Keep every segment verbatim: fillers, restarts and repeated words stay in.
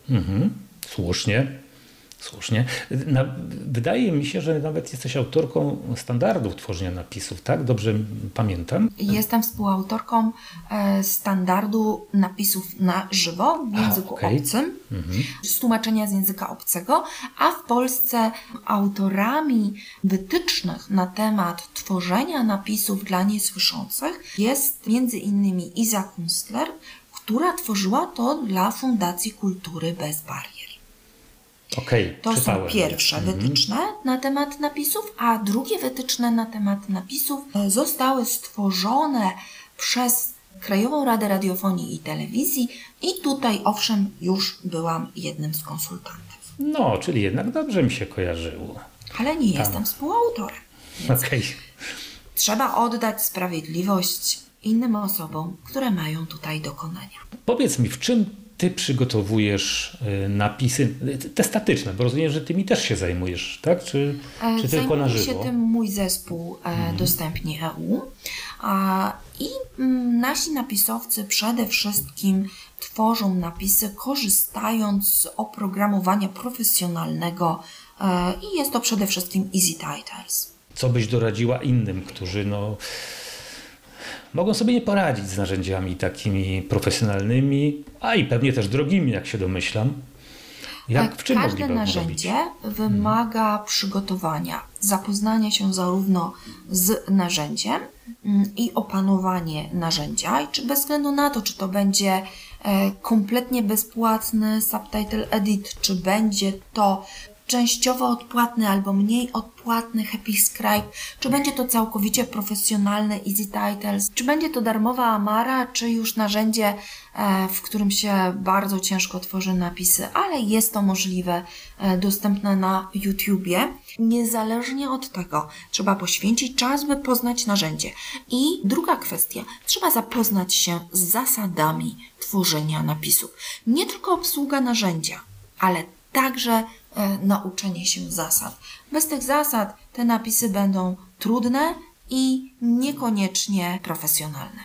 Mhm. Słusznie. Słusznie. Na, wydaje mi się, że nawet jesteś autorką standardów tworzenia napisów, tak? Dobrze pamiętam? Jestem współautorką e, standardu napisów na żywo w języku a, okay. obcym, mhm. z tłumaczenia z języka obcego, a w Polsce autorami wytycznych na temat tworzenia napisów dla niesłyszących jest między innymi Iza Kunstler, która tworzyła to dla Fundacji Kultury Bez Barier. Okay, to czytałem. są pierwsze mhm. wytyczne na temat napisów, a drugie wytyczne na temat napisów zostały stworzone przez Krajową Radę Radiofonii i Telewizji i tutaj owszem już byłam jednym z konsultantów. No, czyli jednak dobrze mi się kojarzyło. Ale nie Tam. jestem współautorem. Okay. Trzeba oddać sprawiedliwość innym osobom, które mają tutaj dokonania. Powiedz mi, w czym ty przygotowujesz napisy, te statyczne, bo rozumiem, że tymi też się zajmujesz, tak? Czy, czy tylko na żywo? Zajmuje się tym mój zespół hmm. Dostępnie E U. I nasi napisowcy przede wszystkim tworzą napisy korzystając z oprogramowania profesjonalnego i jest to przede wszystkim Easy Titles. Co byś doradziła innym, którzy no... mogą sobie nie poradzić z narzędziami takimi profesjonalnymi, a i pewnie też drogimi, jak się domyślam. Jak, w czym Każde narzędzie robić? wymaga hmm. przygotowania, zapoznania się zarówno z narzędziem i opanowanie narzędzia. I czy bez względu na to, czy to będzie kompletnie bezpłatny Subtitle Edit, czy będzie to częściowo odpłatny albo mniej odpłatny HappyScribe, czy będzie to całkowicie profesjonalny Easy Titles, czy będzie to darmowa Amara, czy już narzędzie, w którym się bardzo ciężko tworzy napisy, ale jest to możliwe, dostępne na YouTubie. Niezależnie od tego trzeba poświęcić czas, by poznać narzędzie. I druga kwestia, trzeba zapoznać się z zasadami tworzenia napisów. Nie tylko obsługa narzędzia, ale także nauczenie się zasad. Bez tych zasad te napisy będą trudne i niekoniecznie profesjonalne.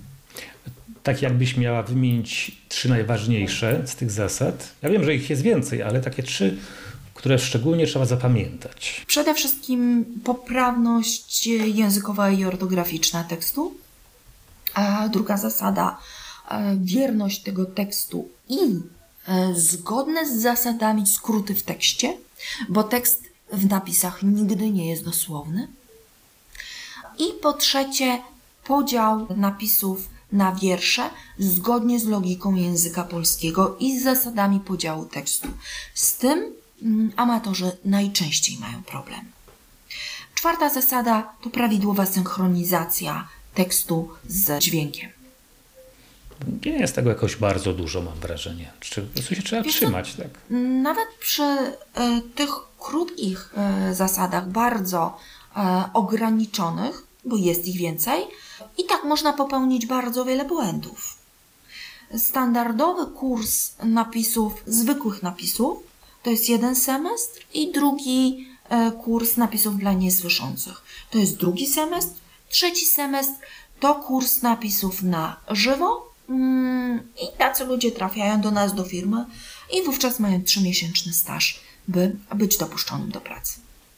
Tak jakbyś miała wymienić trzy najważniejsze z tych zasad. Ja wiem, że ich jest więcej, ale takie trzy, które szczególnie trzeba zapamiętać. Przede wszystkim poprawność językowa i ortograficzna tekstu. A druga zasada, wierność tego tekstu i zgodne z zasadami skróty w tekście, bo tekst w napisach nigdy nie jest dosłowny. I po trzecie, podział napisów na wiersze zgodnie z logiką języka polskiego i z zasadami podziału tekstu. Z tym amatorzy najczęściej mają problem. Czwarta zasada to prawidłowa synchronizacja tekstu z dźwiękiem. Nie jest tego jakoś bardzo dużo, mam wrażenie. Po prostu się trzeba Wiesz trzymać. Tak? Nawet przy y, tych krótkich y, zasadach, bardzo y, ograniczonych, bo jest ich więcej, i tak można popełnić bardzo wiele błędów. Standardowy kurs napisów, zwykłych napisów, to jest jeden semestr i drugi y, kurs napisów dla niesłyszących. To jest drugi semestr, trzeci semestr to kurs napisów na żywo, i tacy ludzie trafiają do nas, do firmy i wówczas mają trzymiesięczny staż, by być dopuszczonym do pracy.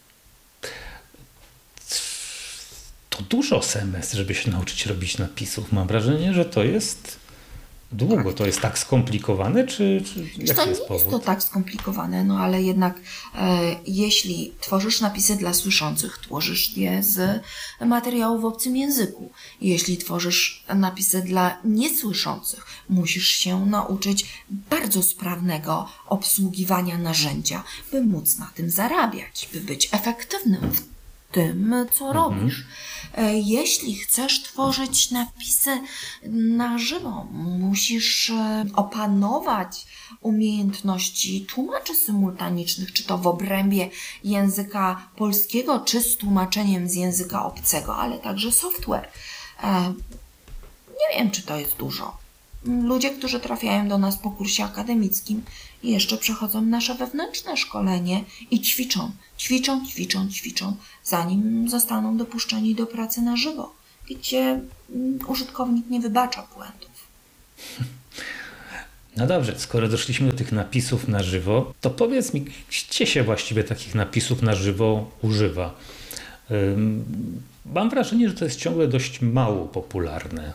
To dużo semestr, żeby się nauczyć robić napisów. Mam wrażenie, że to jest długo. To jest tak skomplikowane, czy, czy jaki to jest nie powód? jest to tak skomplikowane, no ale jednak e, jeśli tworzysz napisy dla słyszących, tworzysz je z materiału w obcym języku. Jeśli tworzysz napisy dla niesłyszących, musisz się nauczyć bardzo sprawnego obsługiwania narzędzia, by móc na tym zarabiać, by być efektywnym w tym, co mhm. robisz. Jeśli chcesz tworzyć napisy na żywo, musisz opanować umiejętności tłumaczy symultanicznych, czy to w obrębie języka polskiego, czy z tłumaczeniem z języka obcego, ale także software. Nie wiem, czy to jest dużo. Ludzie, którzy trafiają do nas po kursie akademickim, jeszcze przechodzą nasze wewnętrzne szkolenie i ćwiczą, ćwiczą, ćwiczą, ćwiczą, zanim zostaną dopuszczeni do pracy na żywo, gdzie użytkownik nie wybacza błędów. No dobrze, skoro doszliśmy do tych napisów na żywo, to powiedz mi, gdzie się właściwie takich napisów na żywo używa? Mam wrażenie, że to jest ciągle dość mało popularne.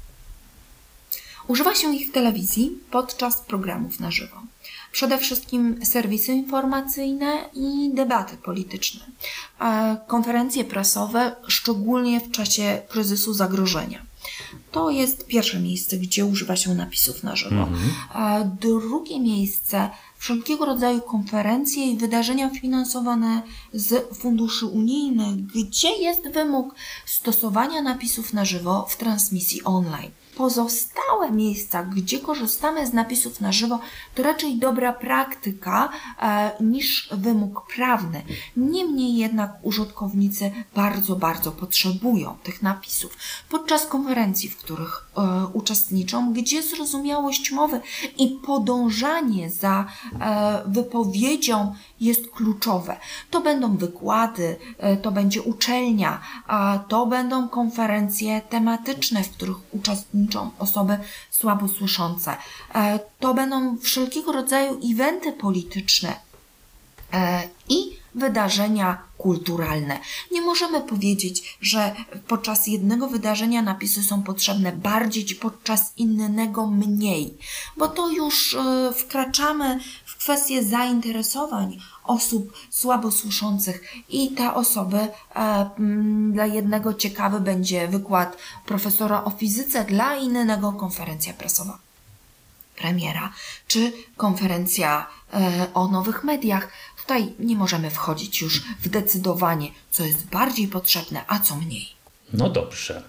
Używa się ich w telewizji podczas programów na żywo. Przede wszystkim serwisy informacyjne i debaty polityczne. Konferencje prasowe, szczególnie w czasie kryzysu zagrożenia. To jest pierwsze miejsce, gdzie używa się napisów na żywo. Mhm. Drugie miejsce, wszelkiego rodzaju konferencje i wydarzenia finansowane z funduszy unijnych, gdzie jest wymóg stosowania napisów na żywo w transmisji online. Pozostałe miejsca, gdzie korzystamy z napisów na żywo, to raczej dobra praktyka e, niż wymóg prawny. Niemniej jednak użytkownicy bardzo, bardzo potrzebują tych napisów. Podczas konferencji, w których e, uczestniczą, gdzie zrozumiałość mowy i podążanie za e, wypowiedzią jest kluczowe. To będą wykłady, e, to będzie uczelnia, a to będą konferencje tematyczne, w których uczestniczą osoby słabosłyszące. To będą wszelkiego rodzaju eventy polityczne i wydarzenia kulturalne. Nie możemy powiedzieć, że podczas jednego wydarzenia napisy są potrzebne bardziej, czy podczas innego mniej, bo to już wkraczamy w kwestię zainteresowań osób słabosłyszących i te osoby, e, m, dla jednego ciekawy będzie wykład profesora o fizyce, dla innego konferencja prasowa premiera, czy konferencja e, o nowych mediach. Tutaj nie możemy wchodzić już w decydowanie, co jest bardziej potrzebne, a co mniej. No dobrze.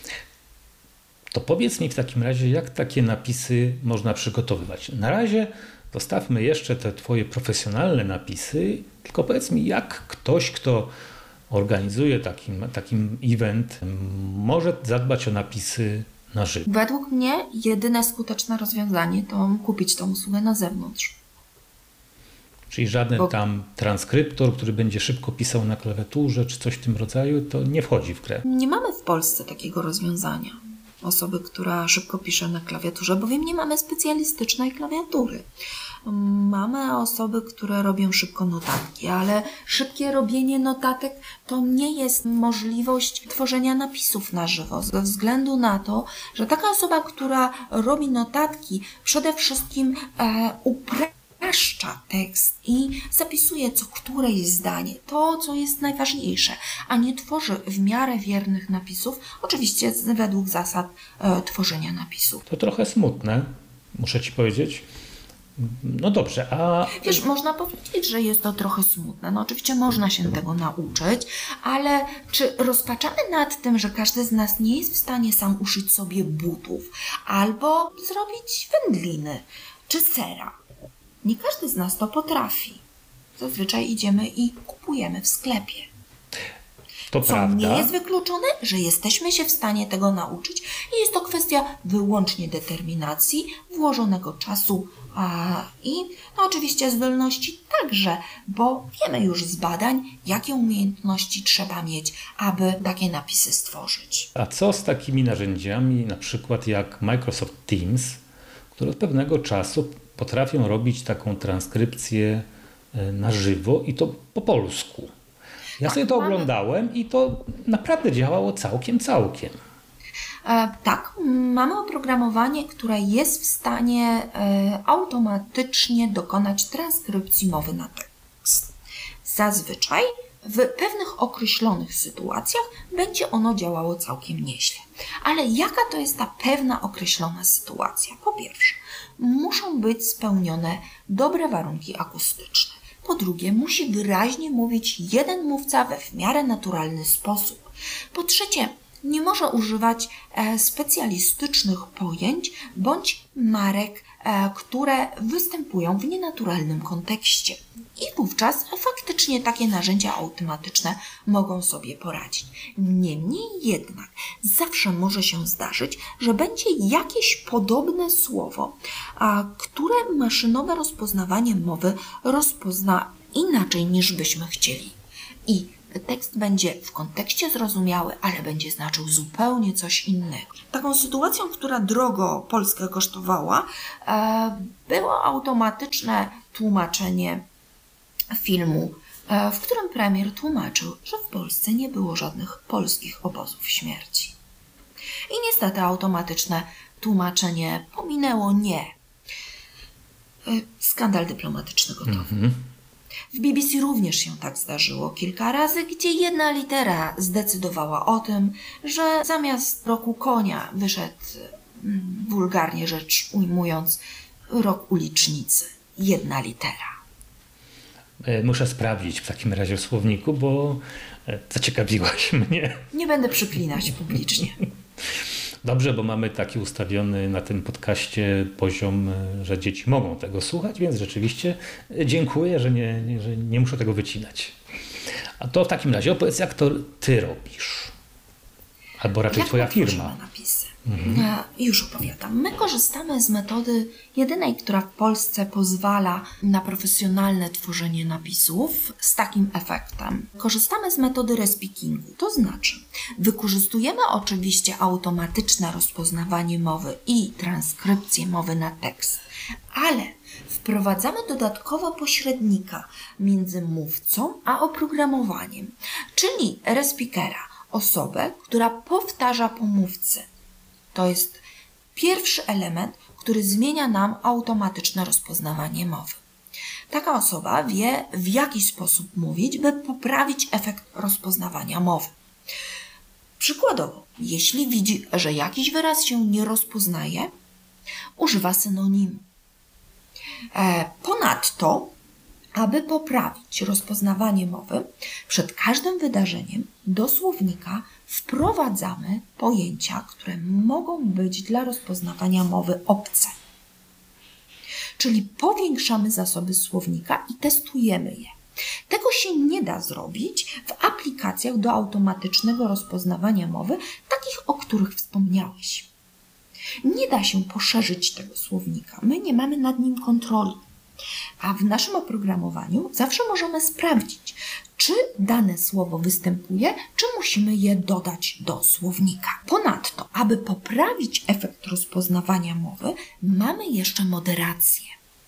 To powiedz mi w takim razie, jak takie napisy można przygotowywać. Na razie zostawmy jeszcze te twoje profesjonalne napisy, tylko powiedz mi, jak ktoś, kto organizuje taki, taki event, może zadbać o napisy na żywo. Według mnie jedyne skuteczne rozwiązanie to kupić tą usługę na zewnątrz. Czyli żaden Bo... tam transkryptor, który będzie szybko pisał na klawiaturze, czy coś w tym rodzaju, to nie wchodzi w grę. Nie mamy w Polsce takiego rozwiązania. Osoby, która szybko pisze na klawiaturze, bowiem nie mamy specjalistycznej klawiatury. Mamy osoby, które robią szybko notatki, ale szybkie robienie notatek to nie jest możliwość tworzenia napisów na żywo, ze względu na to, że taka osoba, która robi notatki, przede wszystkim e, upraszcza tekst i zapisuje co któreś zdanie, to co jest najważniejsze, a nie tworzy w miarę wiernych napisów, oczywiście według zasad e, tworzenia napisów. To trochę smutne, muszę ci powiedzieć. No dobrze, a... Wiesz, można powiedzieć, że jest to trochę smutne. No oczywiście można się tego nauczyć, ale czy rozpaczamy nad tym, że każdy z nas nie jest w stanie sam uszyć sobie butów albo zrobić wędliny czy sera? Nie każdy z nas to potrafi. Zazwyczaj idziemy i kupujemy w sklepie. To Co prawda. nie jest wykluczone, że jesteśmy się w stanie tego nauczyć i jest to kwestia wyłącznie determinacji, włożonego czasu a, i no, oczywiście zdolności także, bo wiemy już z badań, jakie umiejętności trzeba mieć, aby takie napisy stworzyć. A co z takimi narzędziami, na przykład jak Microsoft Teams, które od pewnego czasu potrafią robić taką transkrypcję na żywo i to po polsku? Ja tak, sobie to mamy... oglądałem i to naprawdę działało całkiem, całkiem. E, tak, mamy oprogramowanie, które jest w stanie e, automatycznie dokonać transkrypcji mowy na tekst. Zazwyczaj w pewnych określonych sytuacjach będzie ono działało całkiem nieźle. Ale jaka to jest ta pewna określona sytuacja? Po pierwsze, muszą być spełnione dobre warunki akustyczne. Po drugie, musi wyraźnie mówić jeden mówca we w miarę naturalny sposób. Po trzecie, nie może używać e, specjalistycznych pojęć bądź marek, e, które występują w nienaturalnym kontekście. I wówczas faktycznie takie narzędzia automatyczne mogą sobie poradzić. Niemniej jednak zawsze może się zdarzyć, że będzie jakieś podobne słowo, a, które maszynowe rozpoznawanie mowy rozpozna inaczej niż byśmy chcieli. I tekst będzie w kontekście zrozumiały, ale będzie znaczył zupełnie coś innego. Taką sytuacją, która drogo Polskę kosztowała, było automatyczne tłumaczenie filmu, w którym premier tłumaczył, że w Polsce nie było żadnych polskich obozów śmierci. I niestety automatyczne tłumaczenie pominęło nie. Skandal dyplomatyczny gotowy. Mm-hmm. W B B C również się tak zdarzyło kilka razy, gdzie jedna litera zdecydowała o tym, że zamiast roku konia wyszedł, wulgarnie rzecz ujmując, rok ulicznicy. Jedna litera. Muszę sprawdzić w takim razie w słowniku, bo zaciekawiłaś mnie. Nie będę przeklinać publicznie. Dobrze, bo mamy taki ustawiony na tym podcaście poziom, że dzieci mogą tego słuchać, więc rzeczywiście dziękuję, że nie, nie, że nie muszę tego wycinać. A to w takim razie opowiedz, jak to ty robisz? Albo raczej jak twoja firma. Napisy? Mhm. Ja już opowiadam. My korzystamy z metody jedynej, która w Polsce pozwala na profesjonalne tworzenie napisów z takim efektem. Korzystamy z metody respeakingu, to znaczy wykorzystujemy oczywiście automatyczne rozpoznawanie mowy i transkrypcję mowy na tekst, ale wprowadzamy dodatkowo pośrednika między mówcą a oprogramowaniem, czyli respeakera, osobę, która powtarza po mówcy. To jest pierwszy element, który zmienia nam automatyczne rozpoznawanie mowy. Taka osoba wie, w jaki sposób mówić, by poprawić efekt rozpoznawania mowy. Przykładowo, jeśli widzi, że jakiś wyraz się nie rozpoznaje, używa synonimu. Ponadto, aby poprawić rozpoznawanie mowy, przed każdym wydarzeniem do słownika wprowadzamy pojęcia, które mogą być dla rozpoznawania mowy obce. Czyli powiększamy zasoby słownika i testujemy je. Tego się nie da zrobić w aplikacjach do automatycznego rozpoznawania mowy, takich, o których wspomniałeś. Nie da się poszerzyć tego słownika. My nie mamy nad nim kontroli. A w naszym oprogramowaniu zawsze możemy sprawdzić, czy dane słowo występuje, czy musimy je dodać do słownika. Ponadto, aby poprawić efekt rozpoznawania mowy, mamy jeszcze moderację.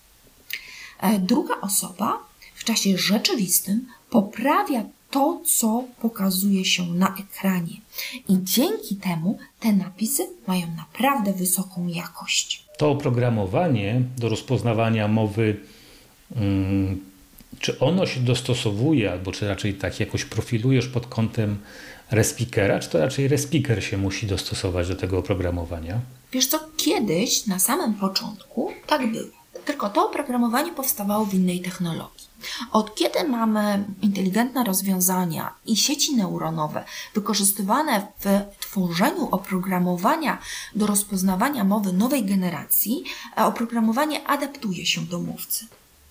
Druga osoba w czasie rzeczywistym poprawia to, co pokazuje się na ekranie. I dzięki temu te napisy mają naprawdę wysoką jakość. To oprogramowanie do rozpoznawania mowy, hmm, czy ono się dostosowuje, albo czy raczej tak jakoś profilujesz pod kątem respeakera, czy to raczej respeaker się musi dostosować do tego oprogramowania? Wiesz co, kiedyś na samym początku tak było. Tylko to oprogramowanie powstawało w innej technologii. Od kiedy mamy inteligentne rozwiązania i sieci neuronowe wykorzystywane w tworzeniu oprogramowania do rozpoznawania mowy nowej generacji, oprogramowanie adaptuje się do mówcy.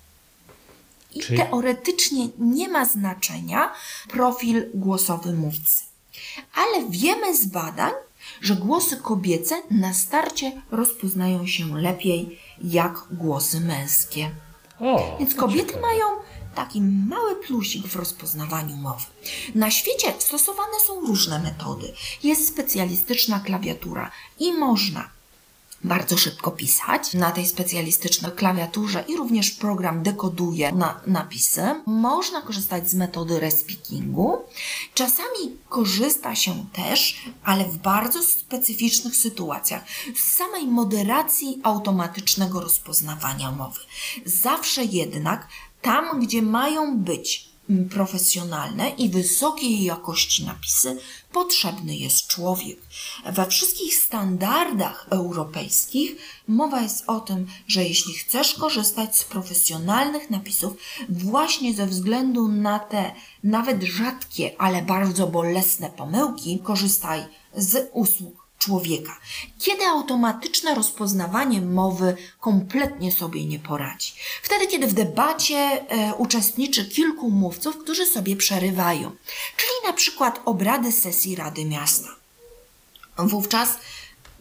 I Czyli... teoretycznie nie ma znaczenia profil głosowy mówcy. Ale wiemy z badań, że głosy kobiece na starcie rozpoznają się lepiej jak głosy męskie. O, Więc kobiety ciekawe. mają taki mały plusik w rozpoznawaniu mowy. Na świecie stosowane są różne metody. Jest specjalistyczna klawiatura i można bardzo szybko pisać na tej specjalistycznej klawiaturze i również program dekoduje na napisy. Można korzystać z metody respeakingu. Czasami korzysta się też, ale w bardzo specyficznych sytuacjach, z samej moderacji automatycznego rozpoznawania mowy. Zawsze jednak tam, gdzie mają być profesjonalne i wysokiej jakości napisy, potrzebny jest człowiek. We wszystkich standardach europejskich mowa jest o tym, że jeśli chcesz korzystać z profesjonalnych napisów, właśnie ze względu na te nawet rzadkie, ale bardzo bolesne pomyłki, korzystaj z usług człowieka. Kiedy automatyczne rozpoznawanie mowy kompletnie sobie nie poradzi. Wtedy, kiedy w debacie e, uczestniczy kilku mówców, którzy sobie przerywają. Czyli na przykład obrady sesji Rady Miasta. Wówczas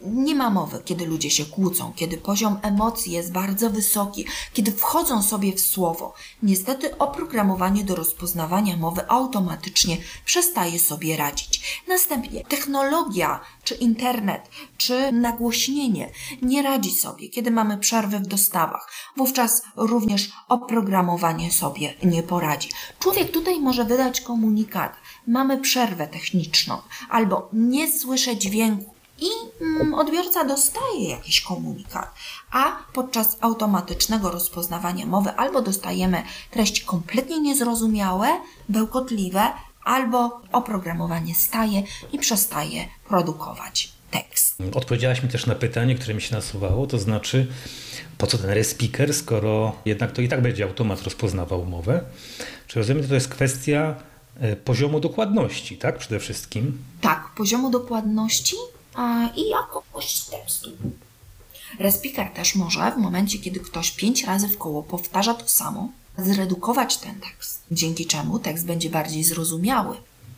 nie ma mowy, kiedy ludzie się kłócą, kiedy poziom emocji jest bardzo wysoki, kiedy wchodzą sobie w słowo. Niestety oprogramowanie do rozpoznawania mowy automatycznie przestaje sobie radzić. Następnie technologia, czy internet, czy nagłośnienie nie radzi sobie, kiedy mamy przerwy w dostawach. Wówczas również oprogramowanie sobie nie poradzi. Człowiek tutaj może wydać komunikat: mamy przerwę techniczną, albo nie słyszę dźwięku. I mm, odbiorca dostaje jakiś komunikat, a podczas automatycznego rozpoznawania mowy albo dostajemy treści kompletnie niezrozumiałe, bełkotliwe, albo oprogramowanie staje i przestaje produkować tekst. Odpowiedziałaś mi też na pytanie, które mi się nasuwało, to znaczy po co ten respeaker, skoro jednak to i tak będzie automat rozpoznawał mowę. Czy rozumiem, że to jest kwestia poziomu dokładności, tak? Przede wszystkim. Tak, poziomu dokładności a, i jakość tekstu. Respeaker też może w momencie, kiedy ktoś pięć razy w koło powtarza to samo, zredukować ten tekst, dzięki czemu tekst będzie bardziej zrozumiały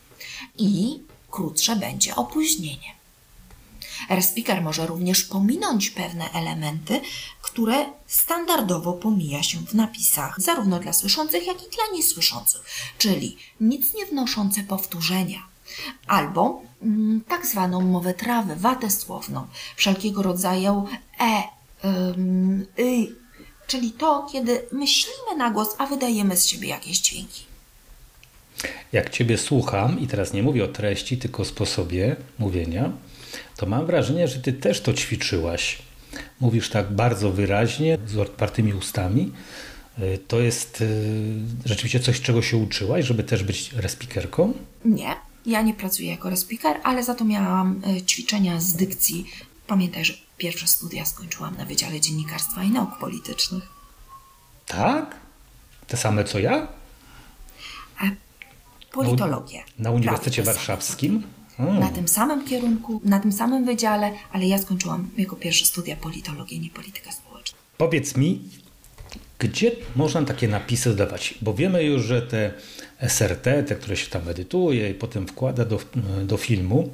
i krótsze będzie opóźnienie. Respeaker może również pominąć pewne elementy, które standardowo pomija się w napisach, zarówno dla słyszących, jak i dla niesłyszących, czyli nic nie wnoszące powtórzenia, albo mm, tak zwaną mowę trawy, watę słowną, wszelkiego rodzaju e, ym, y, czyli to, kiedy myślimy na głos, a wydajemy z siebie jakieś dźwięki. Jak Ciebie słucham, i teraz nie mówię o treści, tylko o sposobie mówienia, to mam wrażenie, że Ty też to ćwiczyłaś. Mówisz tak bardzo wyraźnie, z otwartymi ustami. To jest rzeczywiście coś, czego się uczyłaś, żeby też być respeakerką? Nie, ja nie pracuję jako respeaker, ale za to miałam ćwiczenia z dykcji. Pamiętaj, że pierwsze studia skończyłam na Wydziale Dziennikarstwa i Nauk Politycznych. Tak? Te same co ja? A politologię. Na Uniwersytecie Warszawskim? Hmm. Na tym samym kierunku, na tym samym wydziale, ale ja skończyłam jako pierwsze studia politologię, nie politykę społeczną. Powiedz mi, gdzie można takie napisy zdawać? Bo wiemy już, że te S R T, te, które się tam edytuje i potem wkłada do, do filmu,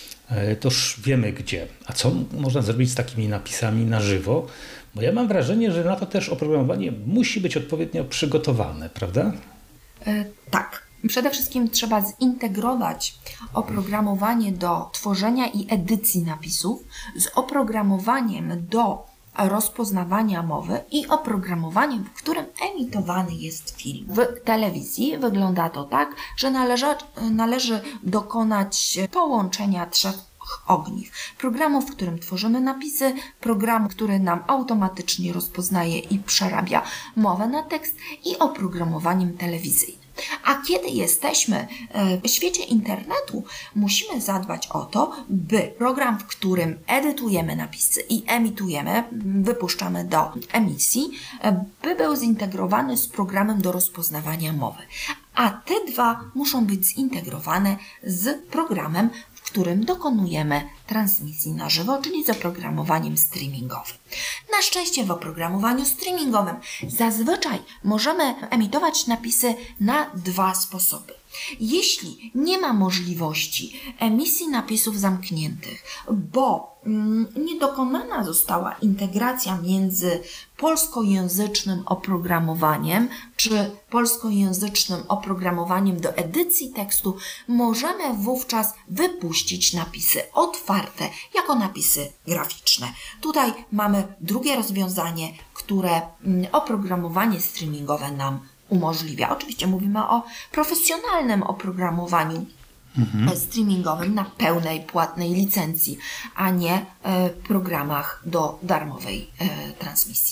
to już wiemy gdzie. A co można zrobić z takimi napisami na żywo? Bo ja mam wrażenie, że na to też oprogramowanie musi być odpowiednio przygotowane, prawda? Yy, tak. Przede wszystkim trzeba zintegrować oprogramowanie do tworzenia i edycji napisów z oprogramowaniem do rozpoznawania mowy i oprogramowaniem, w którym emitowany jest film. W telewizji wygląda to tak, że należy, należy dokonać połączenia trzech ogniw. Programu, w którym tworzymy napisy, programu, który nam automatycznie rozpoznaje i przerabia mowę na tekst i oprogramowaniem telewizyjnym. A kiedy jesteśmy w świecie internetu, musimy zadbać o to, by program, w którym edytujemy napisy i emitujemy, wypuszczamy do emisji, by był zintegrowany z programem do rozpoznawania mowy. A te dwa muszą być zintegrowane z programem, w którym dokonujemy transmisji na żywo, czyli z oprogramowaniem streamingowym. Na szczęście w oprogramowaniu streamingowym zazwyczaj możemy emitować napisy na dwa sposoby. Jeśli nie ma możliwości emisji napisów zamkniętych, bo mm, nie dokonana została integracja między polskojęzycznym oprogramowaniem czy polskojęzycznym oprogramowaniem do edycji tekstu, możemy wówczas wypuścić napisy otwarte jako napisy graficzne. Tutaj mamy drugie rozwiązanie, które oprogramowanie streamingowe nam umożliwia. Oczywiście mówimy o profesjonalnym oprogramowaniu mhm. streamingowym na pełnej, płatnej licencji, a nie e, programach do darmowej e, transmisji.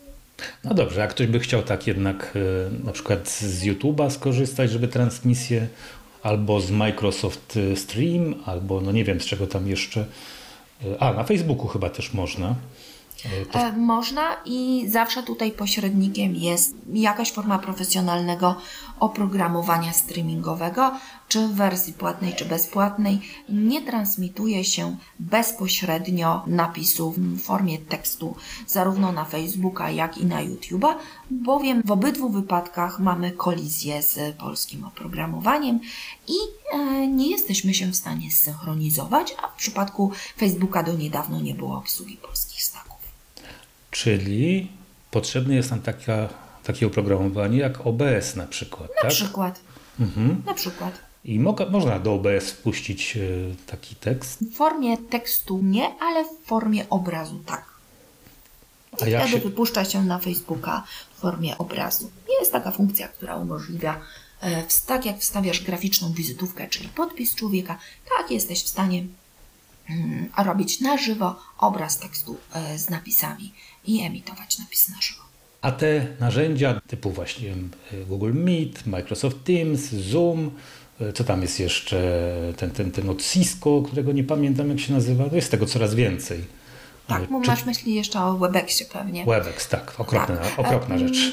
No dobrze, a ktoś by chciał tak jednak e, na przykład z YouTube'a skorzystać, żeby transmisję, albo z Microsoft Stream, albo no nie wiem z czego tam jeszcze. A, na Facebooku chyba też można. To... Można i zawsze tutaj pośrednikiem jest jakaś forma profesjonalnego oprogramowania streamingowego, czy w wersji płatnej, czy bezpłatnej. Nie transmituje się bezpośrednio napisów w formie tekstu, zarówno na Facebooka, jak i na YouTube'a, bowiem w obydwu wypadkach mamy kolizję z polskim oprogramowaniem i e, nie jesteśmy się w stanie zsynchronizować, a w przypadku Facebooka do niedawno nie było obsługi polskich znaków. Czyli potrzebne jest nam taka, takie oprogramowanie jak O B S na przykład, Na tak? przykład. Mhm. Na przykład. I mo- można do O B S wpuścić y, taki tekst? W formie tekstu nie, ale w formie obrazu tak. I A jak wtedy się... wypuszcza się na Facebooka w formie obrazu. Jest taka funkcja, która umożliwia, e, tak jak wstawiasz graficzną wizytówkę, czyli podpis człowieka, tak jesteś w stanie mm, robić na żywo obraz tekstu e, z napisami i emitować napisy na żywo. A te narzędzia typu właśnie Google Meet, Microsoft Teams, Zoom, co tam jest jeszcze, ten, ten, ten od Cisco, którego nie pamiętam jak się nazywa, to jest tego coraz więcej. Tak, bo Czy... masz myśli jeszcze o Webexie pewnie. Webex, tak, okropna, tak. okropna rzecz.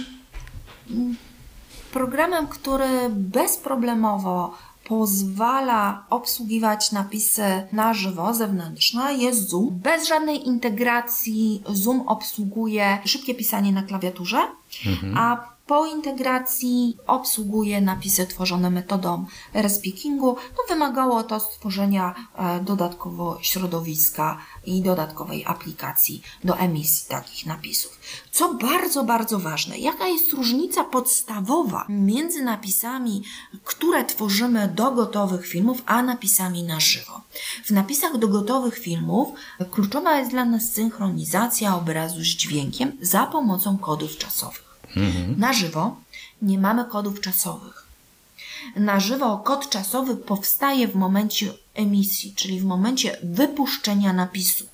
Programem, który bezproblemowo pozwala obsługiwać napisy na żywo, zewnętrzne, jest Zoom. Bez żadnej integracji Zoom obsługuje szybkie pisanie na klawiaturze, mhm. a po integracji obsługuje napisy tworzone metodą respeakingu. No, wymagało to stworzenia e, dodatkowo środowiska i dodatkowej aplikacji do emisji takich napisów. Co bardzo, bardzo ważne, jaka jest różnica podstawowa między napisami, które tworzymy do gotowych filmów, a napisami na żywo. W napisach do gotowych filmów kluczowa jest dla nas synchronizacja obrazu z dźwiękiem za pomocą kodów czasowych. Mhm. Na żywo nie mamy kodów czasowych. Na żywo kod czasowy powstaje w momencie emisji, czyli w momencie wypuszczenia napisu.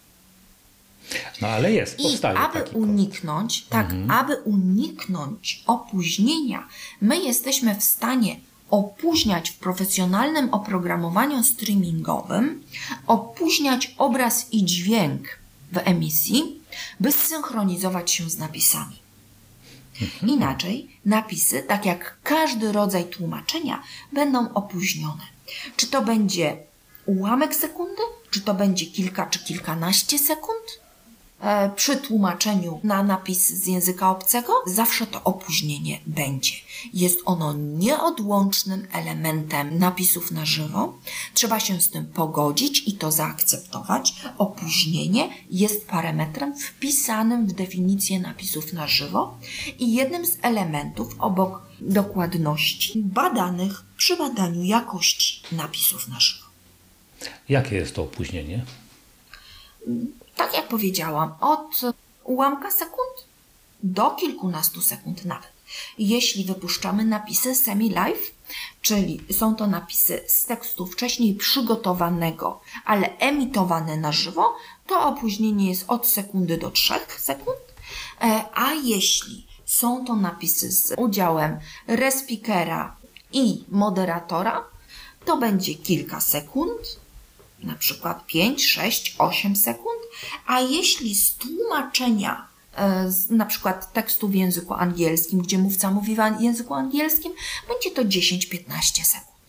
No ale jest, powstaje I aby taki uniknąć, kod. tak, mhm. aby uniknąć opóźnienia, my jesteśmy w stanie opóźniać w profesjonalnym oprogramowaniu streamingowym, opóźniać obraz i dźwięk w emisji, by zsynchronizować się z napisami. Mhm. Inaczej napisy, tak jak każdy rodzaj tłumaczenia, będą opóźnione. Czy to będzie ułamek sekundy, czy to będzie kilka czy kilkanaście sekund? E, przy tłumaczeniu na napis z języka obcego zawsze to opóźnienie będzie. Jest ono nieodłącznym elementem napisów na żywo. Trzeba się z tym pogodzić i to zaakceptować. Opóźnienie jest parametrem wpisanym w definicję napisów na żywo i jednym z elementów obok dokładności badanych przy badaniu jakości napisów na żywo. Jakie jest to opóźnienie? Tak jak powiedziałam, od ułamka sekund do kilkunastu sekund nawet. Jeśli wypuszczamy napisy semi-live, czyli są to napisy z tekstu wcześniej przygotowanego, ale emitowane na żywo, to opóźnienie jest od sekundy do trzech sekund, a jeśli są to napisy z udziałem respeakera i moderatora, to będzie kilka sekund, na przykład pięć, sześć, osiem sekund, a jeśli z tłumaczenia e, z, na przykład tekstu w języku angielskim, gdzie mówca mówi w języku angielskim, będzie to dziesięć do piętnastu sekund.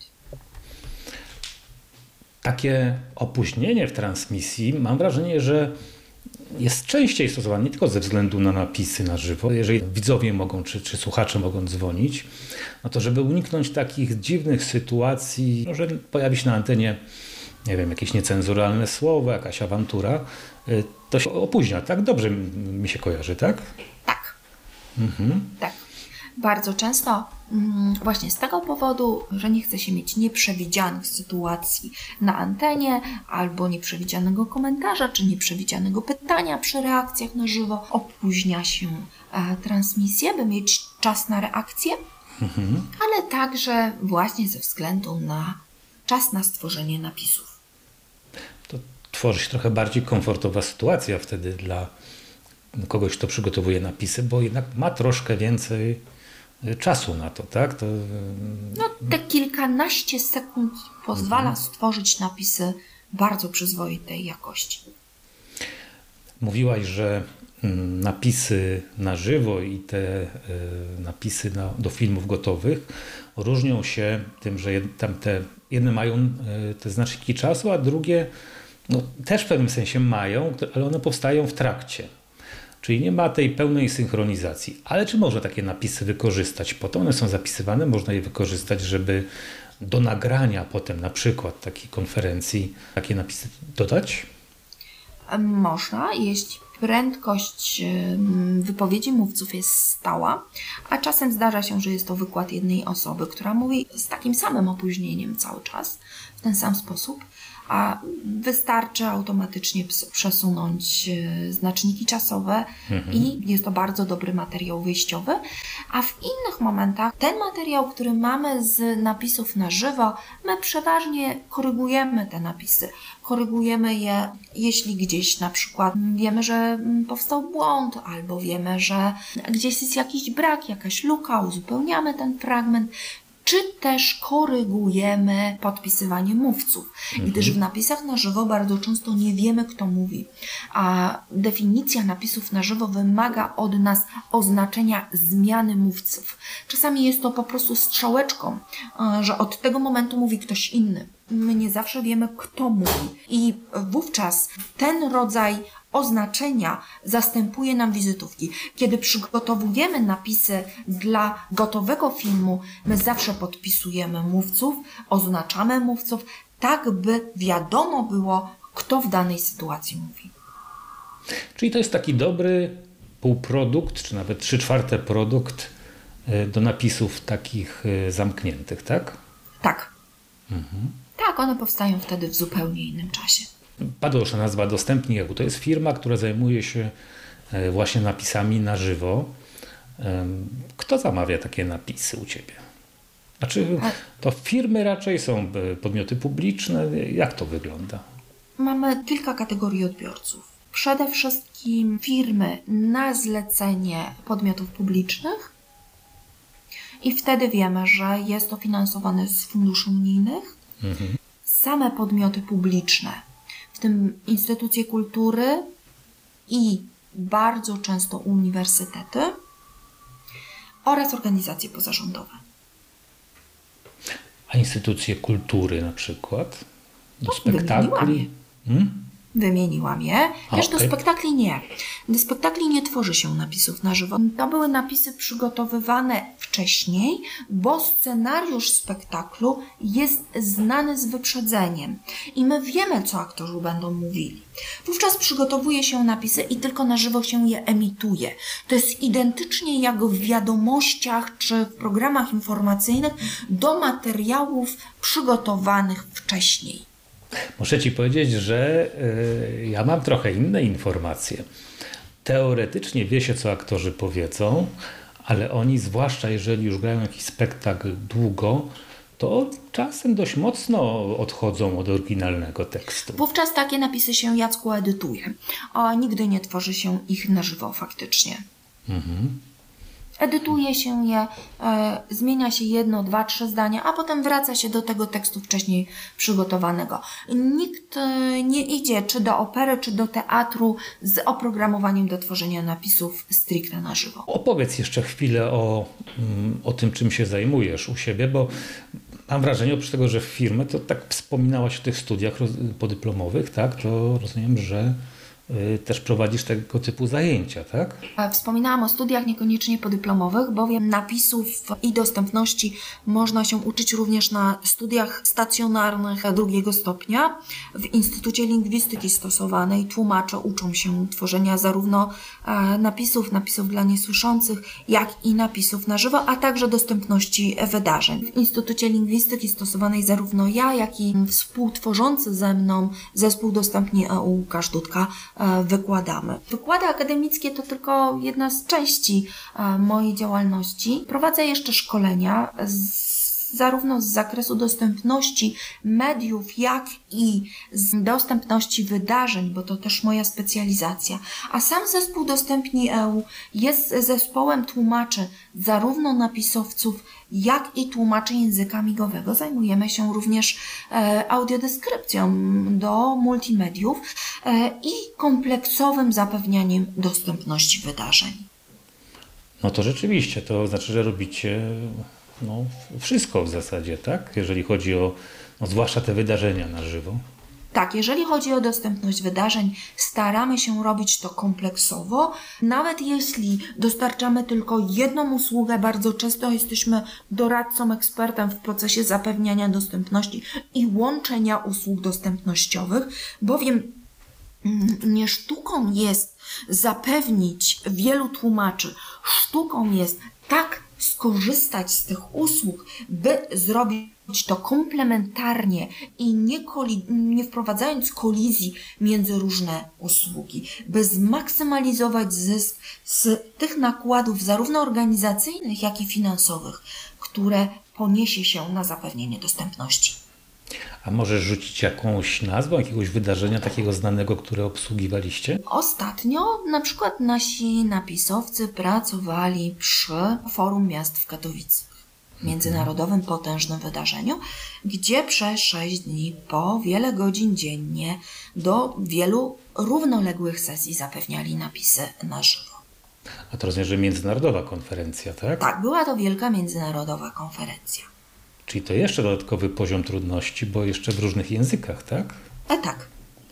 Takie opóźnienie w transmisji, mam wrażenie, że jest częściej stosowane nie tylko ze względu na napisy na żywo. Jeżeli widzowie mogą, czy, czy słuchacze mogą dzwonić, no to żeby uniknąć takich dziwnych sytuacji, że pojawi się na antenie, nie wiem, jakieś niecenzuralne słowo, jakaś awantura, to się opóźnia, tak? Dobrze mi się kojarzy, tak? Tak. Mhm. Tak. Bardzo często właśnie z tego powodu, że nie chce się mieć nieprzewidzianych sytuacji na antenie, albo nieprzewidzianego komentarza, czy nieprzewidzianego pytania przy reakcjach na żywo, opóźnia się e, transmisję, by mieć czas na reakcję, mhm. ale także właśnie ze względu na czas na stworzenie napisów. To tworzy się trochę bardziej komfortowa sytuacja wtedy dla kogoś, kto przygotowuje napisy, bo jednak ma troszkę więcej czasu na to, tak? To... No, te kilkanaście sekund pozwala mhm. stworzyć napisy bardzo przyzwoitej jakości. Mówiłaś, że napisy na żywo i te napisy na, do filmów gotowych różnią się tym, że jed, tam te jedne mają te znaczniki czasu, a drugie no, też w pewnym sensie mają, ale one powstają w trakcie. Czyli nie ma tej pełnej synchronizacji. Ale czy można takie napisy wykorzystać? Po to one są zapisywane, można je wykorzystać, żeby do nagrania potem na przykład takiej konferencji takie napisy dodać? Można, jeśli prędkość wypowiedzi mówców jest stała, a czasem zdarza się, że jest to wykład jednej osoby, która mówi z takim samym opóźnieniem cały czas, w ten sam sposób, a wystarczy automatycznie przesunąć znaczniki czasowe mhm. i jest to bardzo dobry materiał wyjściowy, a w innych momentach ten materiał, który mamy z napisów na żywo, my przeważnie korygujemy te napisy. Korygujemy je, jeśli gdzieś na przykład wiemy, że powstał błąd, albo wiemy, że gdzieś jest jakiś brak, jakaś luka, uzupełniamy ten fragment, czy też korygujemy podpisywanie mówców, mhm. gdyż w napisach na żywo bardzo często nie wiemy, kto mówi, a definicja napisów na żywo wymaga od nas oznaczenia zmiany mówców. Czasami jest to po prostu strzałeczką, że od tego momentu mówi ktoś inny. My nie zawsze wiemy, kto mówi i wówczas ten rodzaj oznaczenia zastępuje nam wizytówki. Kiedy przygotowujemy napisy dla gotowego filmu, my zawsze podpisujemy mówców, oznaczamy mówców, tak by wiadomo było, kto w danej sytuacji mówi. Czyli to jest taki dobry półprodukt, czy nawet trzy czwarte produkt do napisów takich zamkniętych, tak? Tak. Mhm. Tak, one powstają wtedy w zupełnie innym czasie. Padła już nazwa Dostępni E U. To jest firma, która zajmuje się właśnie napisami na żywo. Kto zamawia takie napisy u Ciebie? Znaczy, to firmy raczej są podmioty publiczne? Jak to wygląda? Mamy kilka kategorii odbiorców. Przede wszystkim firmy na zlecenie podmiotów publicznych i wtedy wiemy, że jest to finansowane z funduszy unijnych. Mhm. Same podmioty publiczne, w tym instytucje kultury i bardzo często uniwersytety oraz organizacje pozarządowe. A instytucje kultury na przykład? Do no, spektakli? Hmm? Wymieniłam je. Wiesz, okay. do spektakli nie. Do spektakli nie tworzy się napisów na żywo. To były napisy przygotowywane wcześniej, bo scenariusz spektaklu jest znany z wyprzedzeniem i my wiemy, co aktorzy będą mówili. Wówczas przygotowuje się napisy i tylko na żywo się je emituje. To jest identycznie jak w wiadomościach czy w programach informacyjnych do materiałów przygotowanych wcześniej. Muszę Ci powiedzieć, że y, ja mam trochę inne informacje. Teoretycznie wie się, co aktorzy powiedzą, ale oni, zwłaszcza jeżeli już grają jakiś spektakl długo, to czasem dość mocno odchodzą od oryginalnego tekstu. Wówczas takie napisy się, Jacku, edytuje, a nigdy nie tworzy się ich na żywo faktycznie. Mhm. Edytuje się je, e, zmienia się jedno, dwa, trzy zdania, a potem wraca się do tego tekstu wcześniej przygotowanego. Nikt e, nie idzie czy do opery, czy do teatru z oprogramowaniem do tworzenia napisów stricte na żywo. Opowiedz jeszcze chwilę o, o tym, czym się zajmujesz u siebie, bo mam wrażenie, oprócz tego, że w firmę, to tak wspominałaś o tych studiach podyplomowych, tak? To rozumiem, że też prowadzisz tego typu zajęcia, tak? Wspominałam o studiach niekoniecznie podyplomowych, bowiem napisów i dostępności można się uczyć również na studiach stacjonarnych drugiego stopnia. W Instytucie Lingwistyki Stosowanej tłumacze uczą się tworzenia zarówno napisów, napisów dla niesłyszących, jak i napisów na żywo, a także dostępności wydarzeń. W Instytucie Lingwistyki Stosowanej zarówno ja, jak i współtworzący ze mną zespół Dostępni E U Łukasz Dudka wykładamy. Wykłady akademickie to tylko jedna z części mojej działalności. Prowadzę jeszcze szkolenia z zarówno z zakresu dostępności mediów, jak i z dostępności wydarzeń, bo to też moja specjalizacja. A sam zespół Dostępni kropka e u jest zespołem tłumaczy zarówno napisowców, jak i tłumaczy języka migowego. Zajmujemy się również e, audiodeskrypcją do multimediów e, i kompleksowym zapewnianiem dostępności wydarzeń. No to rzeczywiście, to znaczy, że robicie no, wszystko w zasadzie, tak? Jeżeli chodzi o, no, zwłaszcza te wydarzenia na żywo. Tak, jeżeli chodzi o dostępność wydarzeń, staramy się robić to kompleksowo. Nawet jeśli dostarczamy tylko jedną usługę, bardzo często jesteśmy doradcą, ekspertem w procesie zapewniania dostępności i łączenia usług dostępnościowych, bowiem nie sztuką jest zapewnić wielu tłumaczy, sztuką jest tak skorzystać z tych usług, by zrobić to komplementarnie i nie, koli- nie wprowadzając kolizji między różne usługi, by zmaksymalizować zysk z tych nakładów zarówno organizacyjnych, jak i finansowych, które poniesie się na zapewnienie dostępności. A możesz rzucić jakąś nazwę jakiegoś wydarzenia takiego znanego, które obsługiwaliście? Ostatnio na przykład nasi napisowcy pracowali przy Forum Miast w Katowicach, międzynarodowym potężnym wydarzeniu, gdzie przez sześć dni po wiele godzin dziennie do wielu równoległych sesji zapewniali napisy na żywo. A to rozumiem, że międzynarodowa konferencja, tak? Tak, była to wielka międzynarodowa konferencja. Czyli to jeszcze dodatkowy poziom trudności, bo jeszcze w różnych językach, tak? E tak.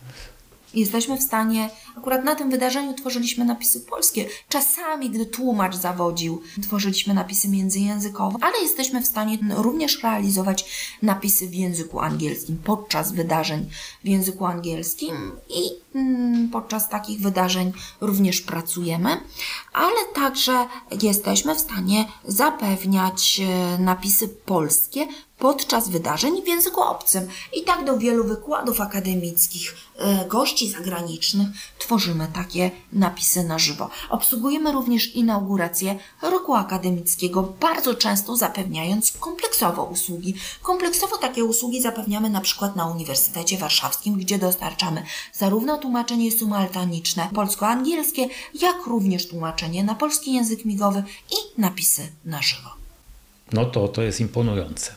Jesteśmy w stanie, akurat na tym wydarzeniu tworzyliśmy napisy polskie. Czasami, gdy tłumacz zawodził, tworzyliśmy napisy międzyjęzykowe, ale jesteśmy w stanie również realizować napisy w języku angielskim podczas wydarzeń w języku angielskim i mm, podczas takich wydarzeń również pracujemy, ale także jesteśmy w stanie zapewniać e, napisy polskie podczas wydarzeń w języku obcym. I tak do wielu wykładów akademickich, e, gości zagranicznych tworzymy takie napisy na żywo. Obsługujemy również inaugurację roku akademickiego, bardzo często zapewniając kompleksowo usługi. Kompleksowo takie usługi zapewniamy na przykład na Uniwersytecie Warszawskim, gdzie dostarczamy zarówno tłumaczenie symultaniczne polsko-angielskie, jak również tłumaczenie na polski język migowy i napisy na żywo. No to to jest imponujące.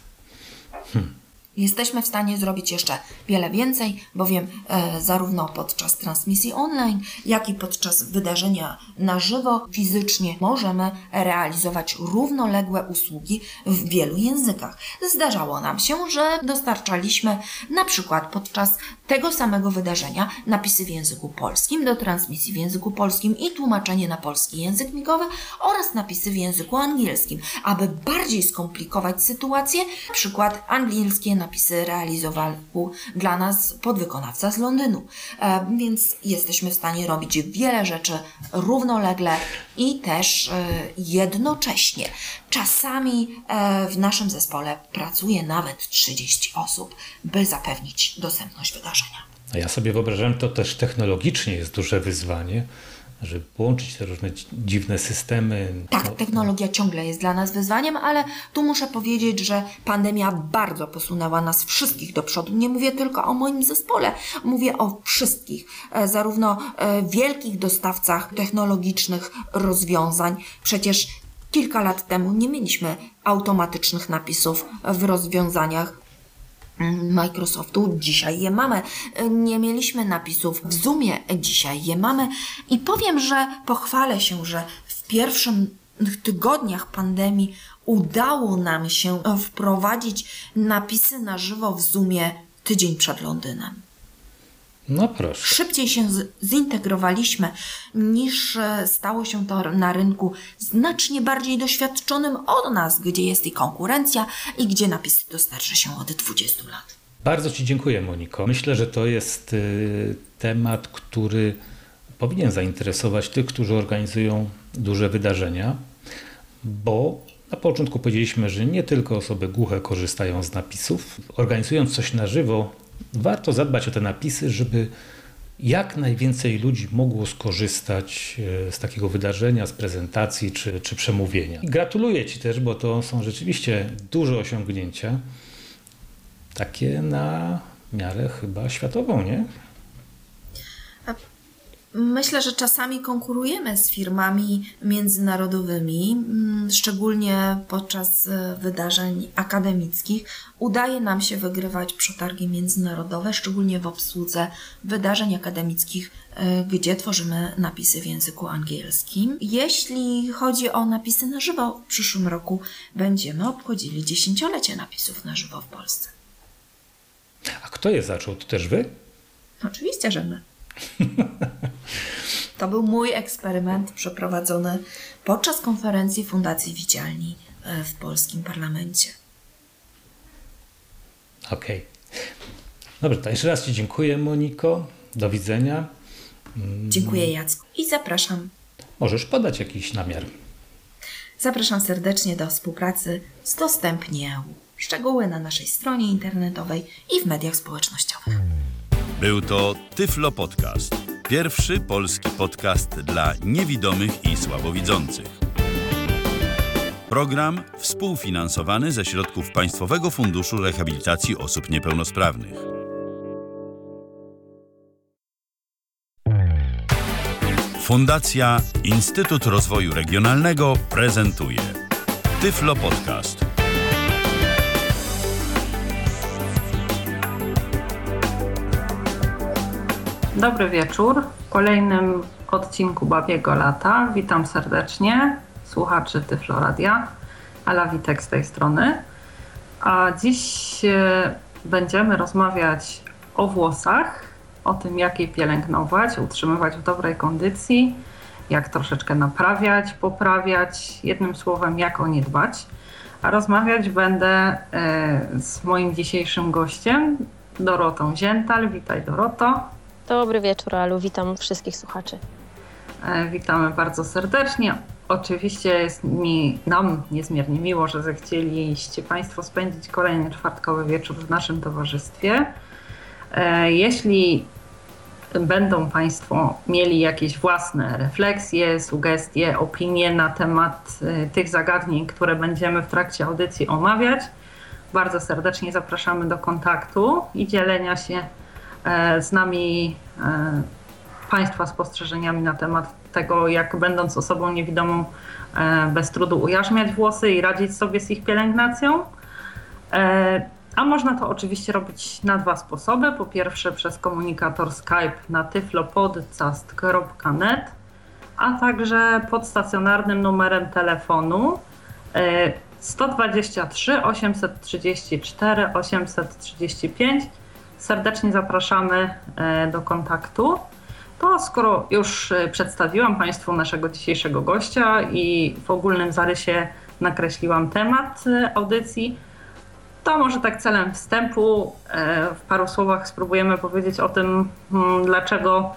Hmm. Jesteśmy w stanie zrobić jeszcze wiele więcej, bowiem e, zarówno podczas transmisji online, jak i podczas wydarzenia na żywo fizycznie możemy realizować równoległe usługi w wielu językach. Zdarzało nam się, że dostarczaliśmy na przykład podczas tego samego wydarzenia napisy w języku polskim do transmisji w języku polskim i tłumaczenie na polski język migowy oraz napisy w języku angielskim. Aby bardziej skomplikować sytuację, na przykład angielskie napisy realizował dla nas podwykonawca z Londynu. E, więc jesteśmy w stanie robić wiele rzeczy równolegle i też e, jednocześnie. Czasami e, w naszym zespole pracuje nawet trzydzieści osób, by zapewnić dostępność wydarzenia. A ja sobie wyobrażam, to też technologicznie jest duże wyzwanie, żeby połączyć te różne dziwne systemy. Tak, technologia ciągle jest dla nas wyzwaniem, ale tu muszę powiedzieć, że pandemia bardzo posunęła nas wszystkich do przodu. Nie mówię tylko o moim zespole, mówię o wszystkich, zarówno wielkich dostawcach technologicznych rozwiązań. Przecież kilka lat temu nie mieliśmy automatycznych napisów w rozwiązaniach Microsoftu, dzisiaj je mamy. Nie mieliśmy napisów w Zoomie, dzisiaj je mamy. I powiem, że pochwalę się, że w pierwszych tygodniach pandemii udało nam się wprowadzić napisy na żywo w Zoomie tydzień przed Londynem. No proszę. Szybciej się zintegrowaliśmy niż stało się to na rynku znacznie bardziej doświadczonym od nas, gdzie jest i konkurencja i gdzie napisy dostarcza się od dwudziestu lat. Bardzo Ci dziękuję, Moniko. Myślę, że to jest y, temat, który powinien zainteresować tych, którzy organizują duże wydarzenia, bo na początku powiedzieliśmy, że nie tylko osoby głuche korzystają z napisów. Organizując coś na żywo, warto zadbać o te napisy, żeby jak najwięcej ludzi mogło skorzystać z takiego wydarzenia, z prezentacji czy, czy przemówienia. I gratuluję Ci też, bo to są rzeczywiście duże osiągnięcia, takie na miarę chyba światową, nie? Myślę, że czasami konkurujemy z firmami międzynarodowymi, szczególnie podczas wydarzeń akademickich. Udaje nam się wygrywać przetargi międzynarodowe, szczególnie w obsłudze wydarzeń akademickich, gdzie tworzymy napisy w języku angielskim. Jeśli chodzi o napisy na żywo, w przyszłym roku będziemy obchodzili dziesięciolecie napisów na żywo w Polsce. A kto je zaczął? To też Wy? Oczywiście, że my. To był mój eksperyment przeprowadzony podczas konferencji Fundacji Widzialni w polskim parlamencie. Okej. Okay. Dobrze, to jeszcze raz Ci dziękuję, Moniko. Do widzenia. Dziękuję, Jacku. I zapraszam. Możesz podać jakiś namiar. Zapraszam serdecznie do współpracy z Dostępnie. Szczegóły na naszej stronie internetowej i w mediach społecznościowych. Był to Tyflo Podcast. Pierwszy polski podcast dla niewidomych i słabowidzących. Program współfinansowany ze środków Państwowego Funduszu Rehabilitacji Osób Niepełnosprawnych. Fundacja Instytut Rozwoju Regionalnego prezentuje Tyflo Podcast. Dobry wieczór. W kolejnym odcinku Babiego Lata witam serdecznie słuchaczy Tyflo Radia. Ala Witek z tej strony. A dziś będziemy rozmawiać o włosach, o tym, jak je pielęgnować, utrzymywać w dobrej kondycji, jak troszeczkę naprawiać, poprawiać, jednym słowem, jak o nie dbać. A rozmawiać będę z moim dzisiejszym gościem, Dorotą Ziętal. Witaj, Doroto. Dobry wieczór, Alu. Witam wszystkich słuchaczy. Witamy bardzo serdecznie. Oczywiście jest mi, nam niezmiernie miło, że zechcieliście Państwo spędzić kolejny czwartkowy wieczór w naszym towarzystwie. Jeśli będą Państwo mieli jakieś własne refleksje, sugestie, opinie na temat tych zagadnień, które będziemy w trakcie audycji omawiać, bardzo serdecznie zapraszamy do kontaktu i dzielenia się z nami Państwa spostrzeżeniami na temat tego, jak będąc osobą niewidomą bez trudu ujarzmiać włosy i radzić sobie z ich pielęgnacją. A można to oczywiście robić na dwa sposoby. Po pierwsze przez komunikator Skype na tyflopodcast kropka net, a także pod stacjonarnym numerem telefonu sto dwadzieścia trzy osiemset trzydzieści cztery osiemset trzydzieści pięć. Serdecznie zapraszamy do kontaktu. To skoro już przedstawiłam Państwu naszego dzisiejszego gościa i w ogólnym zarysie nakreśliłam temat audycji, to może tak celem wstępu w paru słowach spróbujemy powiedzieć o tym, dlaczego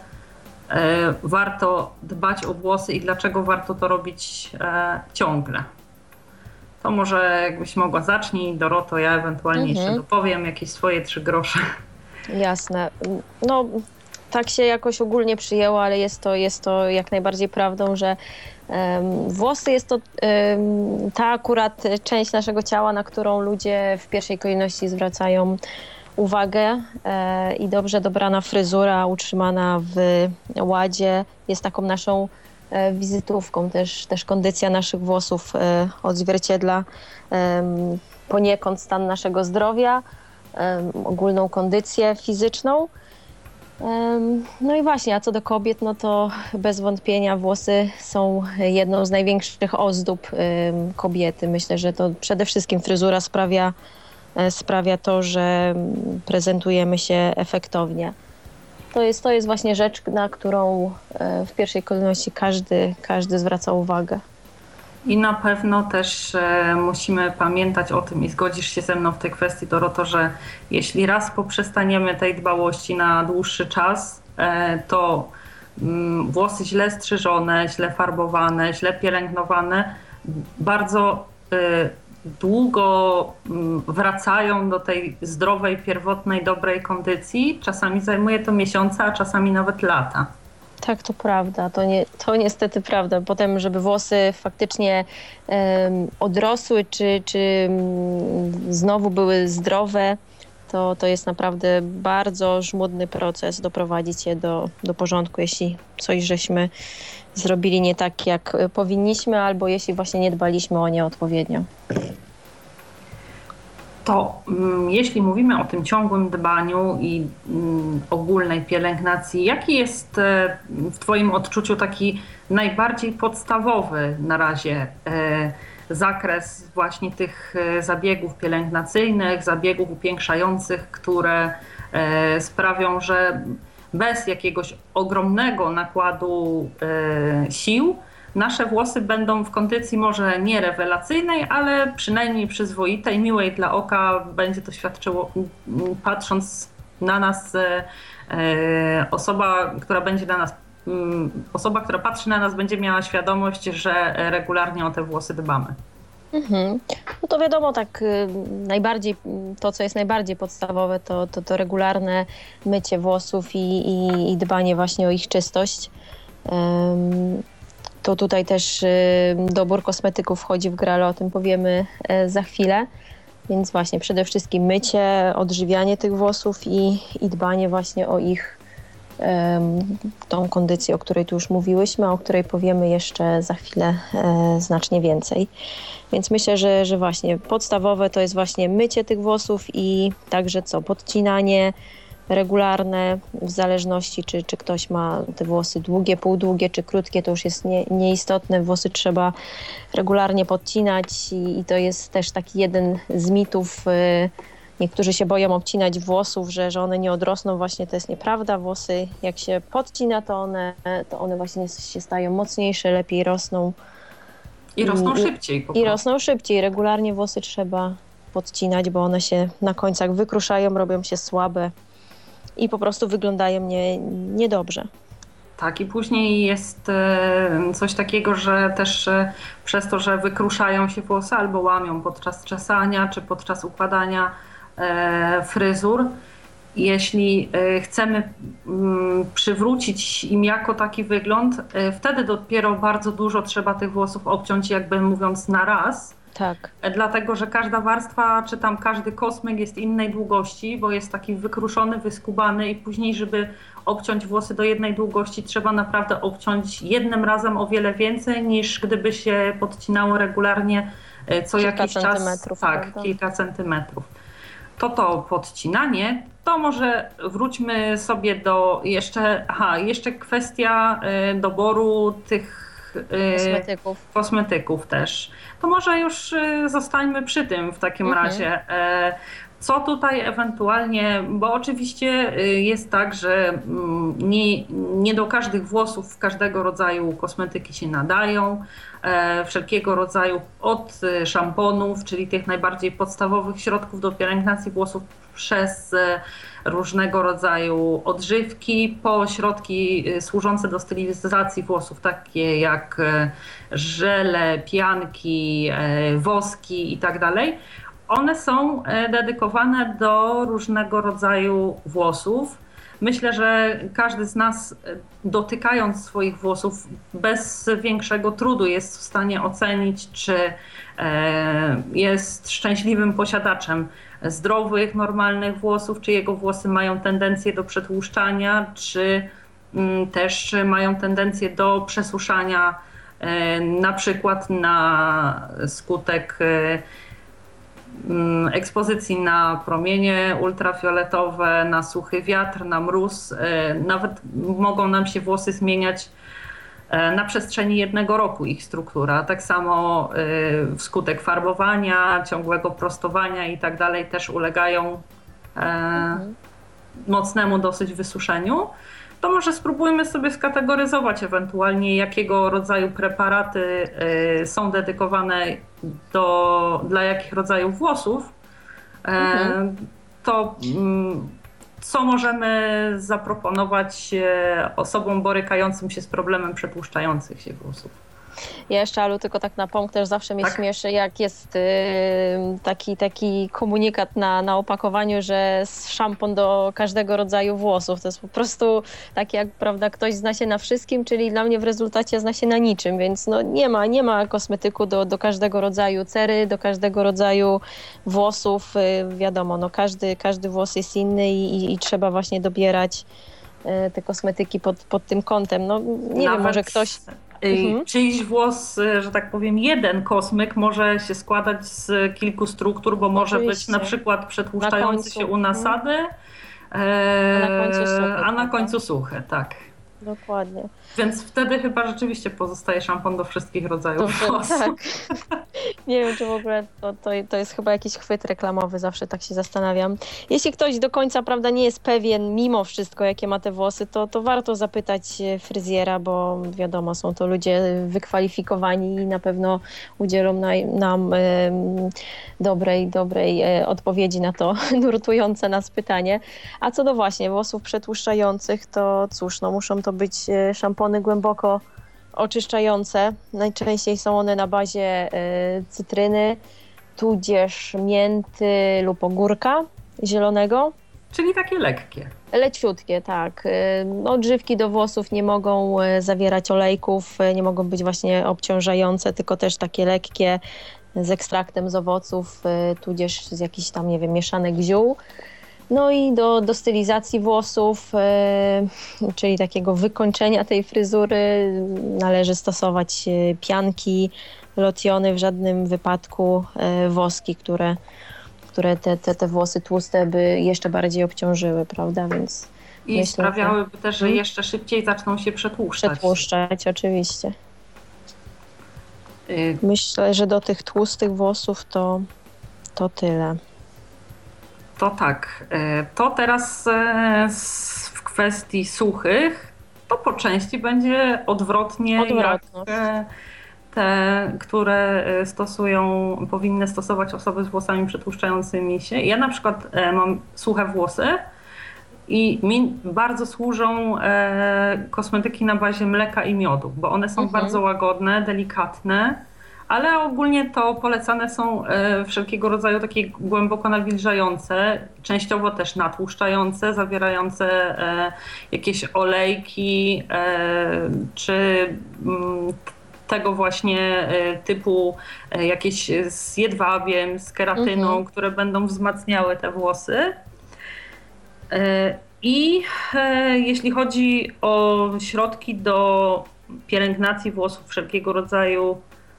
warto dbać o włosy i dlaczego warto to robić ciągle. To może jakbyś mogła zacznij, Doroto, ja ewentualnie mhm. jeszcze dopowiem jakieś swoje trzy grosze. Jasne. No tak się jakoś ogólnie przyjęło, ale jest to, jest to jak najbardziej prawdą, że um, włosy jest to um, ta akurat część naszego ciała, na którą ludzie w pierwszej kolejności zwracają uwagę e, i dobrze dobrana fryzura utrzymana w ładzie jest taką naszą e, wizytówką. Też, też kondycja naszych włosów e, odzwierciedla e, poniekąd stan naszego zdrowia, e, ogólną kondycję fizyczną. No i właśnie, a co do kobiet, no to bez wątpienia włosy są jedną z największych ozdób kobiety. Myślę, że to przede wszystkim fryzura sprawia, sprawia to, że prezentujemy się efektownie. To jest, to jest właśnie rzecz, na którą w pierwszej kolejności każdy, każdy zwraca uwagę. I na pewno też e, musimy pamiętać o tym i zgodzisz się ze mną w tej kwestii, Doroto, że jeśli raz poprzestaniemy tej dbałości na dłuższy czas, e, to mm, włosy źle strzyżone, źle farbowane, źle pielęgnowane bardzo e, długo wracają do tej zdrowej, pierwotnej, dobrej kondycji. Czasami zajmuje to miesiące, a czasami nawet lata. Tak, to prawda. To, nie, to niestety prawda. Potem, żeby włosy faktycznie um, odrosły, czy, czy um, znowu były zdrowe, to, to jest naprawdę bardzo żmudny proces doprowadzić je do, do porządku, jeśli coś żeśmy zrobili nie tak, jak powinniśmy, albo jeśli właśnie nie dbaliśmy o nie odpowiednio. To um, jeśli mówimy o tym ciągłym dbaniu i um, ogólnej pielęgnacji, jaki jest e, w Twoim odczuciu taki najbardziej podstawowy na razie e, zakres właśnie tych e, zabiegów pielęgnacyjnych, zabiegów upiększających, które e, sprawią, że bez jakiegoś ogromnego nakładu e, sił nasze włosy będą w kondycji może nie rewelacyjnej, ale przynajmniej przyzwoitej, miłej dla oka. Będzie to świadczyło, patrząc na nas, e, osoba, która będzie na nas, osoba, która patrzy na nas, będzie miała świadomość, że regularnie o te włosy dbamy. Mhm. No to wiadomo, tak najbardziej, to co jest najbardziej podstawowe, to, to, to regularne mycie włosów i, i, i dbanie właśnie o ich czystość. Um, To tutaj też dobór kosmetyków wchodzi w grę, ale o tym powiemy za chwilę. Więc właśnie przede wszystkim mycie, odżywianie tych włosów i, i dbanie właśnie o ich um, tą kondycję, o której tu już mówiłyśmy, a o której powiemy jeszcze za chwilę e, znacznie więcej. Więc myślę, że, że właśnie podstawowe to jest właśnie mycie tych włosów i także co, podcinanie regularne, w zależności czy, czy ktoś ma te włosy długie, półdługie czy krótkie, to już jest nie, nieistotne. Włosy trzeba regularnie podcinać i, i to jest też taki jeden z mitów. Niektórzy się boją obcinać włosów, że, że one nie odrosną. Właśnie to jest nieprawda. Włosy jak się podcina, to one, to one właśnie się stają mocniejsze, lepiej rosną. I rosną I, szybciej. Po I rosną szybciej. Regularnie włosy trzeba podcinać, bo one się na końcach wykruszają, robią się słabe i po prostu wyglądają nie, niedobrze. Tak, i później jest coś takiego, że też przez to, że wykruszają się włosy albo łamią podczas czesania czy podczas układania fryzur, jeśli chcemy przywrócić im jako taki wygląd, wtedy dopiero bardzo dużo trzeba tych włosów obciąć, jakby mówiąc, na raz. Tak. Dlatego, że każda warstwa, czy tam każdy kosmyk jest innej długości, bo jest taki wykruszony, wyskubany i później, żeby obciąć włosy do jednej długości, trzeba naprawdę obciąć jednym razem o wiele więcej, niż gdyby się podcinało regularnie co kilka jakiś czas. Tak, prawda? Kilka centymetrów. To to podcinanie, to może wróćmy sobie do jeszcze, aha, jeszcze kwestia doboru tych Kosmetyków. kosmetyków też. To może już zostańmy przy tym w takim mhm. razie. Co tutaj ewentualnie, bo oczywiście jest tak, że nie, nie do każdych włosów każdego rodzaju kosmetyki się nadają. Wszelkiego rodzaju od szamponów, czyli tych najbardziej podstawowych środków do pielęgnacji włosów, przez różnego rodzaju odżywki, po środki służące do stylizacji włosów, takie jak żele, pianki, woski i tak dalej. One są dedykowane do różnego rodzaju włosów. Myślę, że każdy z nas, dotykając swoich włosów, bez większego trudu jest w stanie ocenić, czy jest szczęśliwym posiadaczem zdrowych, normalnych włosów, czy jego włosy mają tendencję do przetłuszczania, czy też mają tendencję do przesuszania, na przykład na skutek ekspozycji na promienie ultrafioletowe, na suchy wiatr, na mróz. Nawet mogą nam się włosy zmieniać na przestrzeni jednego roku, ich struktura. Tak samo wskutek farbowania, ciągłego prostowania i tak dalej też ulegają mhm. mocnemu dosyć wysuszeniu. To może spróbujmy sobie skategoryzować ewentualnie, jakiego rodzaju preparaty są dedykowane do, dla jakich rodzajów włosów. Mhm. To co możemy zaproponować osobom borykającym się z problemem przetłuszczających się włosów? Ja jeszcze, Alu, tylko tak napomknę, też zawsze mnie Tak? śmieszy, jak jest y, taki, taki komunikat na, na opakowaniu, że szampon do każdego rodzaju włosów. To jest po prostu takie, jak prawda, ktoś zna się na wszystkim, czyli dla mnie w rezultacie zna się na niczym, więc no nie ma, nie ma kosmetyku do, do każdego rodzaju cery, do każdego rodzaju włosów. Y, wiadomo, no każdy, każdy włos jest inny i, i, i trzeba właśnie dobierać y, te kosmetyki pod, pod tym kątem. No nie Nawet wiem, może ktoś... Mhm. Czyjś włos, że tak powiem, jeden kosmyk może się składać z kilku struktur, bo może Oczywiście. być na przykład przetłuszczający Na się u nasady, e, A na końcu suchy, a na prawda? końcu suche, tak. Dokładnie. Więc wtedy chyba rzeczywiście pozostaje szampon do wszystkich rodzajów Dobrze, włosów. tak. Nie wiem, czy w ogóle to, to, to jest chyba jakiś chwyt reklamowy, zawsze tak się zastanawiam. Jeśli ktoś do końca, prawda, nie jest pewien mimo wszystko, jakie ma te włosy, to, to warto zapytać fryzjera, bo wiadomo, są to ludzie wykwalifikowani i na pewno udzielą na, nam em, dobrej, dobrej e, odpowiedzi na to nurtujące nas pytanie. A co do właśnie włosów przetłuszczających, to cóż, no muszą to być e, szampony głęboko oczyszczające. Najczęściej są one na bazie y, cytryny, tudzież mięty lub ogórka zielonego. Czyli takie lekkie. Leciutkie, tak. Y, odżywki do włosów nie mogą y, zawierać olejków, y, nie mogą być właśnie obciążające, tylko też takie lekkie z ekstraktem z owoców, y, tudzież z jakichś tam, nie wiem, mieszanek ziół. No i do, do stylizacji włosów, yy, czyli takiego wykończenia tej fryzury, należy stosować yy, pianki, lotiony, w żadnym wypadku yy, woski, które, które te, te, te włosy tłuste by jeszcze bardziej obciążyły, prawda? Więc I myślę, sprawiałyby że... też, że jeszcze szybciej zaczną się przetłuszczać. Przetłuszczać, oczywiście. Y- Myślę, że do tych tłustych włosów to, to tyle. To tak, to teraz w kwestii suchych, to po części będzie odwrotnie, Odwrotność. jak te, które stosują, powinny stosować osoby z włosami przetłuszczającymi się. Ja na przykład mam suche włosy i mi bardzo służą kosmetyki na bazie mleka i miodu, bo one są Mhm. bardzo łagodne, delikatne. Ale ogólnie to polecane są e, wszelkiego rodzaju takie głęboko nawilżające, częściowo też natłuszczające, zawierające e, jakieś olejki e, czy m, tego właśnie e, typu e, jakieś z jedwabiem, z keratyną, Mhm. które będą wzmacniały te włosy. E, I e, jeśli chodzi o środki do pielęgnacji włosów wszelkiego rodzaju,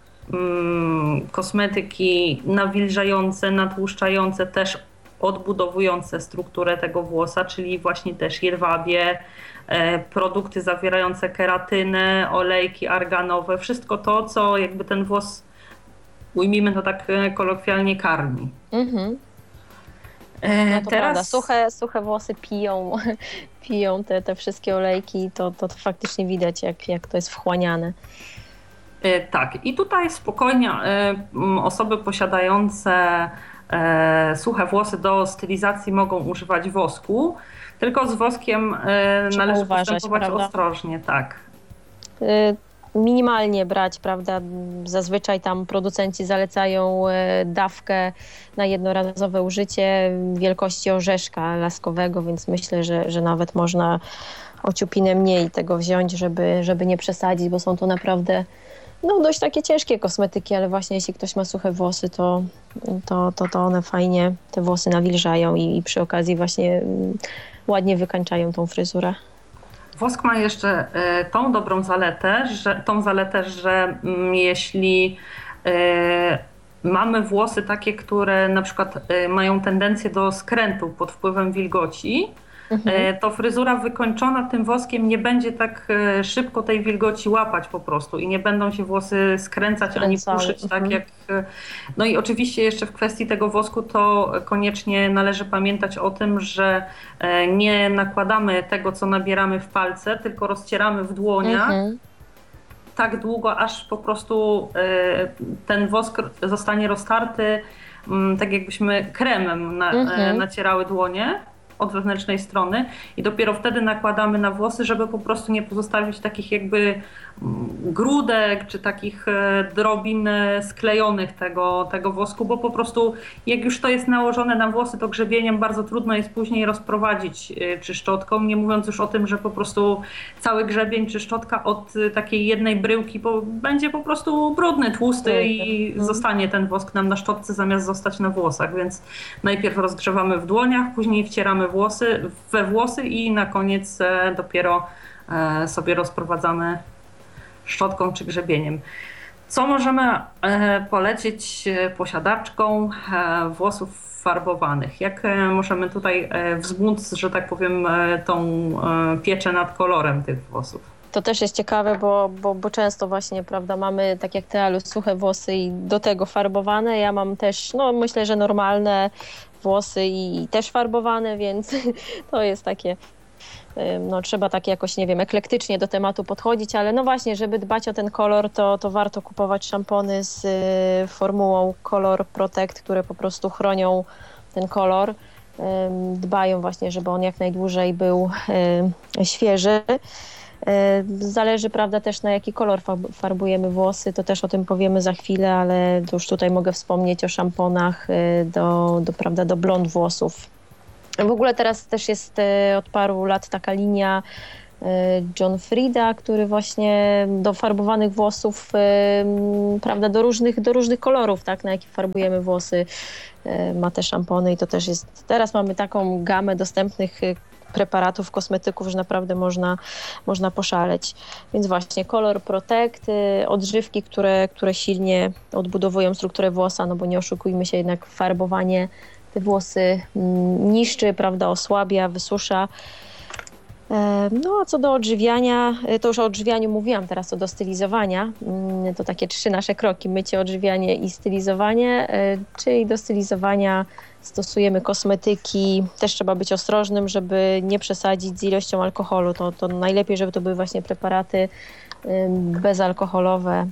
kosmetyki nawilżające, natłuszczające, też odbudowujące strukturę tego włosa, czyli właśnie też jedwabie, produkty zawierające keratynę, olejki arganowe, wszystko to, co jakby ten włos, ujmijmy to tak kolokwialnie, karmi. Mhm. No to Teraz prawda, suche, suche włosy piją, piją te, te wszystkie olejki, to, to faktycznie widać, jak, jak to jest wchłaniane. Tak, i tutaj spokojnie osoby posiadające suche włosy do stylizacji mogą używać wosku, tylko z woskiem Trzeba należy uważać, postępować prawda? ostrożnie, tak. Minimalnie brać, prawda? Zazwyczaj tam producenci zalecają dawkę na jednorazowe użycie wielkości orzeszka laskowego, więc myślę, że, że nawet można o ciupinę mniej tego wziąć, żeby, żeby nie przesadzić, bo są to naprawdę no, dość takie ciężkie kosmetyki, ale właśnie jeśli ktoś ma suche włosy, to, to, to, to one fajnie te włosy nawilżają i, i przy okazji właśnie ładnie wykańczają tą fryzurę. Wosk ma jeszcze tą dobrą zaletę, że, tą zaletę, że jeśli mamy włosy takie, które na przykład mają tendencję do skrętu pod wpływem wilgoci, mhm. to fryzura wykończona tym woskiem nie będzie tak szybko tej wilgoci łapać po prostu i nie będą się włosy skręcać Skręcały. ani puszyć Mhm. tak jak... No i oczywiście jeszcze w kwestii tego wosku to koniecznie należy pamiętać o tym, że nie nakładamy tego, co nabieramy w palce, tylko rozcieramy w dłoniach mhm. tak długo, aż po prostu ten wosk zostanie roztarty, tak jakbyśmy kremem na, mhm. nacierały dłonie. od wewnętrznej strony i dopiero wtedy nakładamy na włosy, żeby po prostu nie pozostawić takich jakby grudek czy takich drobin sklejonych tego, tego wosku, bo po prostu jak już to jest nałożone na włosy, to grzebieniem bardzo trudno jest później rozprowadzić czy szczotką, nie mówiąc już o tym, że po prostu cały grzebień czy szczotka od takiej jednej bryłki po, będzie po prostu brudny, tłusty i zostanie ten wosk nam na szczotce zamiast zostać na włosach, więc najpierw rozgrzewamy w dłoniach, później wcieramy włosy, we włosy i na koniec dopiero sobie rozprowadzamy szczotką czy grzebieniem. Co możemy polecić posiadaczkom włosów farbowanych? Jak możemy tutaj wzmóc, że tak powiem, tą pieczę nad kolorem tych włosów? To też jest ciekawe, bo, bo, bo często właśnie, prawda, mamy, tak jak ty, Alu, suche włosy i do tego farbowane. Ja mam też, no myślę, że normalne włosy i też farbowane, więc to jest takie, no trzeba tak jakoś, nie wiem, eklektycznie do tematu podchodzić, ale no właśnie, żeby dbać o ten kolor, to, to warto kupować szampony z formułą Color Protect, które po prostu chronią ten kolor. Dbają właśnie, żeby on jak najdłużej był świeży. Zależy, prawda, też na jaki kolor farbujemy włosy, to też o tym powiemy za chwilę, ale już tutaj mogę wspomnieć o szamponach do, do, prawda, do blond włosów. W ogóle teraz też jest od paru lat taka linia John Frieda, który właśnie do farbowanych włosów, prawda, do różnych, do różnych kolorów, tak, na jakie farbujemy włosy, ma te szampony i to też jest, teraz mamy taką gamę dostępnych preparatów, kosmetyków, że naprawdę można, można poszaleć. Więc właśnie Color Protect, odżywki, które, które silnie odbudowują strukturę włosa, no bo nie oszukujmy się, jednak farbowanie te włosy niszczy, prawda, osłabia, wysusza. No a co do odżywiania, to już o odżywianiu mówiłam, teraz co do stylizowania, to takie trzy nasze kroki, mycie, odżywianie i stylizowanie, czyli do stylizowania stosujemy kosmetyki, też trzeba być ostrożnym, żeby nie przesadzić z ilością alkoholu, to, to najlepiej, żeby to były właśnie preparaty bezalkoholowe.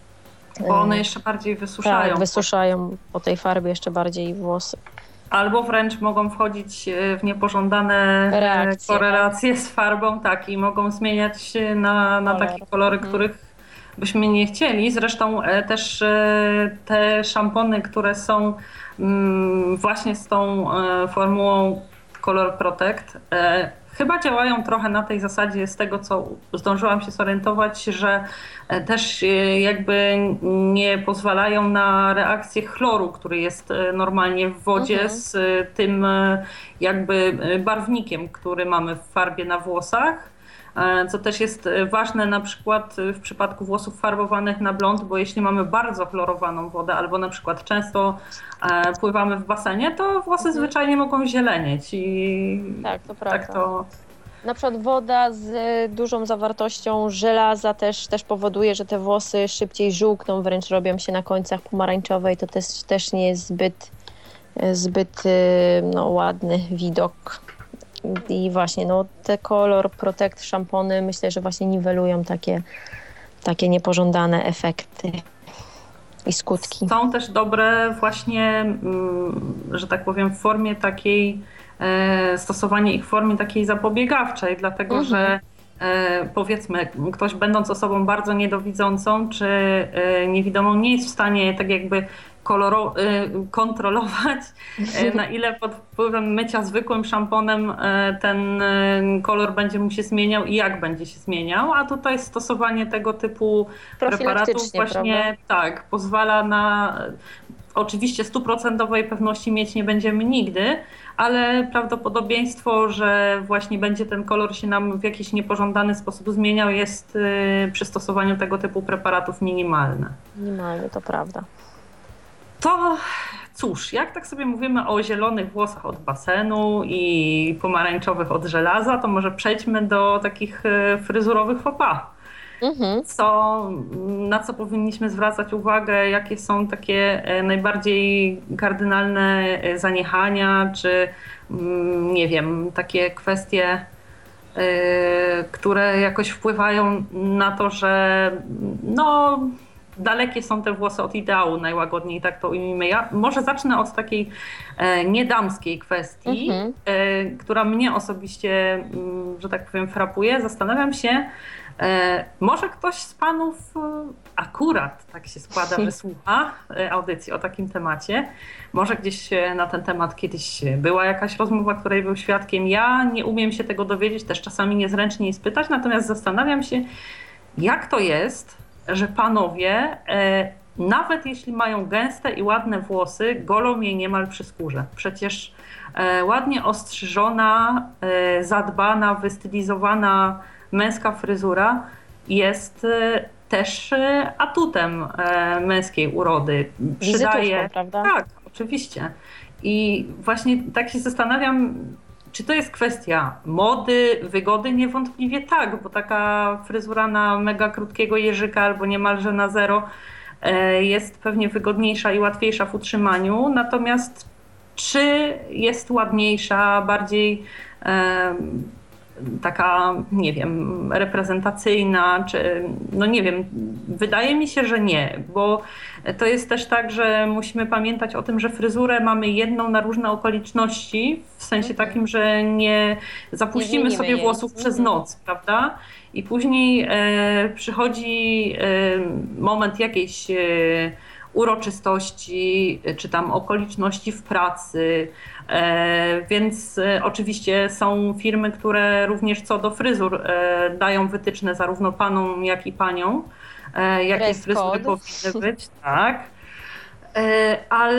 Bo one jeszcze bardziej wysuszają. Tak, wysuszają po tej farbie jeszcze bardziej włosy. Albo wręcz mogą wchodzić w niepożądane reakcje, korelacje z farbą, tak, i mogą zmieniać się na, na Kolor. takie kolory, hmm. których byśmy nie chcieli. Zresztą też te szampony, które są właśnie z tą formułą Color Protect, chyba działają trochę na tej zasadzie, z tego co zdążyłam się zorientować, że też jakby nie pozwalają na reakcję chloru, który jest normalnie w wodzie mhm. z tym jakby barwnikiem, który mamy w farbie na włosach. Co też jest ważne na przykład w przypadku włosów farbowanych na blond, bo jeśli mamy bardzo chlorowaną wodę albo na przykład często pływamy w basenie, to włosy mhm. zwyczajnie mogą zielenieć. I tak, to prawda. Tak to... Na przykład woda z dużą zawartością żelaza też, też powoduje, że te włosy szybciej żółkną, wręcz robią się na końcach pomarańczowe i to też, też nie jest zbyt, zbyt no, ładny widok. I właśnie no, te Color Protect szampony myślę, że właśnie niwelują takie, takie niepożądane efekty i skutki. Są też dobre właśnie, że tak powiem, w formie takiej, stosowanie ich w formie takiej zapobiegawczej, dlatego mhm. że powiedzmy, ktoś będąc osobą bardzo niedowidzącą czy niewidomą nie jest w stanie tak jakby koloro, kontrolować, na ile pod wpływem mycia zwykłym szamponem ten kolor będzie mu się zmieniał i jak będzie się zmieniał, a tutaj stosowanie tego typu preparatów właśnie prawda? tak pozwala na, oczywiście stuprocentowej pewności mieć nie będziemy nigdy, ale prawdopodobieństwo, że właśnie będzie ten kolor się nam w jakiś niepożądany sposób zmieniał, jest przy stosowaniu tego typu preparatów minimalne. Minimalne, to prawda. To cóż, jak tak sobie mówimy o zielonych włosach od basenu i pomarańczowych od żelaza, to może przejdźmy do takich fryzurowych faux pas. Mhm. Co, na co powinniśmy zwracać uwagę, jakie są takie najbardziej kardynalne zaniechania, czy nie wiem, takie kwestie, które jakoś wpływają na to, że no, dalekie są te włosy od ideału, najłagodniej tak to ujmijmy. Ja może zacznę od takiej e, niedamskiej kwestii, mhm. e, która mnie osobiście, m, że tak powiem, frapuje. Zastanawiam się, e, może ktoś z panów e, akurat tak się składa, że słucha e, audycji o takim temacie. Może gdzieś na ten temat kiedyś była jakaś rozmowa, której był świadkiem. Ja nie umiem się tego dowiedzieć, też czasami niezręcznie jest pytać, natomiast zastanawiam się, jak to jest, że panowie, e, nawet jeśli mają gęste i ładne włosy, golą je niemal przy skórze. Przecież e, ładnie ostrzyżona, e, zadbana, wystylizowana męska fryzura jest e, też e, atutem e, męskiej urody. Przydaje, prawda? Tak, oczywiście. I właśnie tak się zastanawiam, czy to jest kwestia mody, wygody? Niewątpliwie tak, bo taka fryzura na mega krótkiego jeżyka albo niemalże na zero jest pewnie wygodniejsza i łatwiejsza w utrzymaniu. Natomiast czy jest ładniejsza, bardziej e, taka, nie wiem, reprezentacyjna, czy no nie wiem, wydaje mi się, że nie, bo to jest też tak, że musimy pamiętać o tym, że fryzurę mamy jedną na różne okoliczności, w sensie takim, że nie zapuścimy nie sobie włosów jej przez noc, prawda? I później e, przychodzi e, moment jakiejś e, uroczystości, czy tam okoliczności w pracy, e, więc e, oczywiście są firmy, które również co do fryzur e, dają wytyczne zarówno panom, jak i paniom, e, jakie fryzury powinny być, tak, e, ale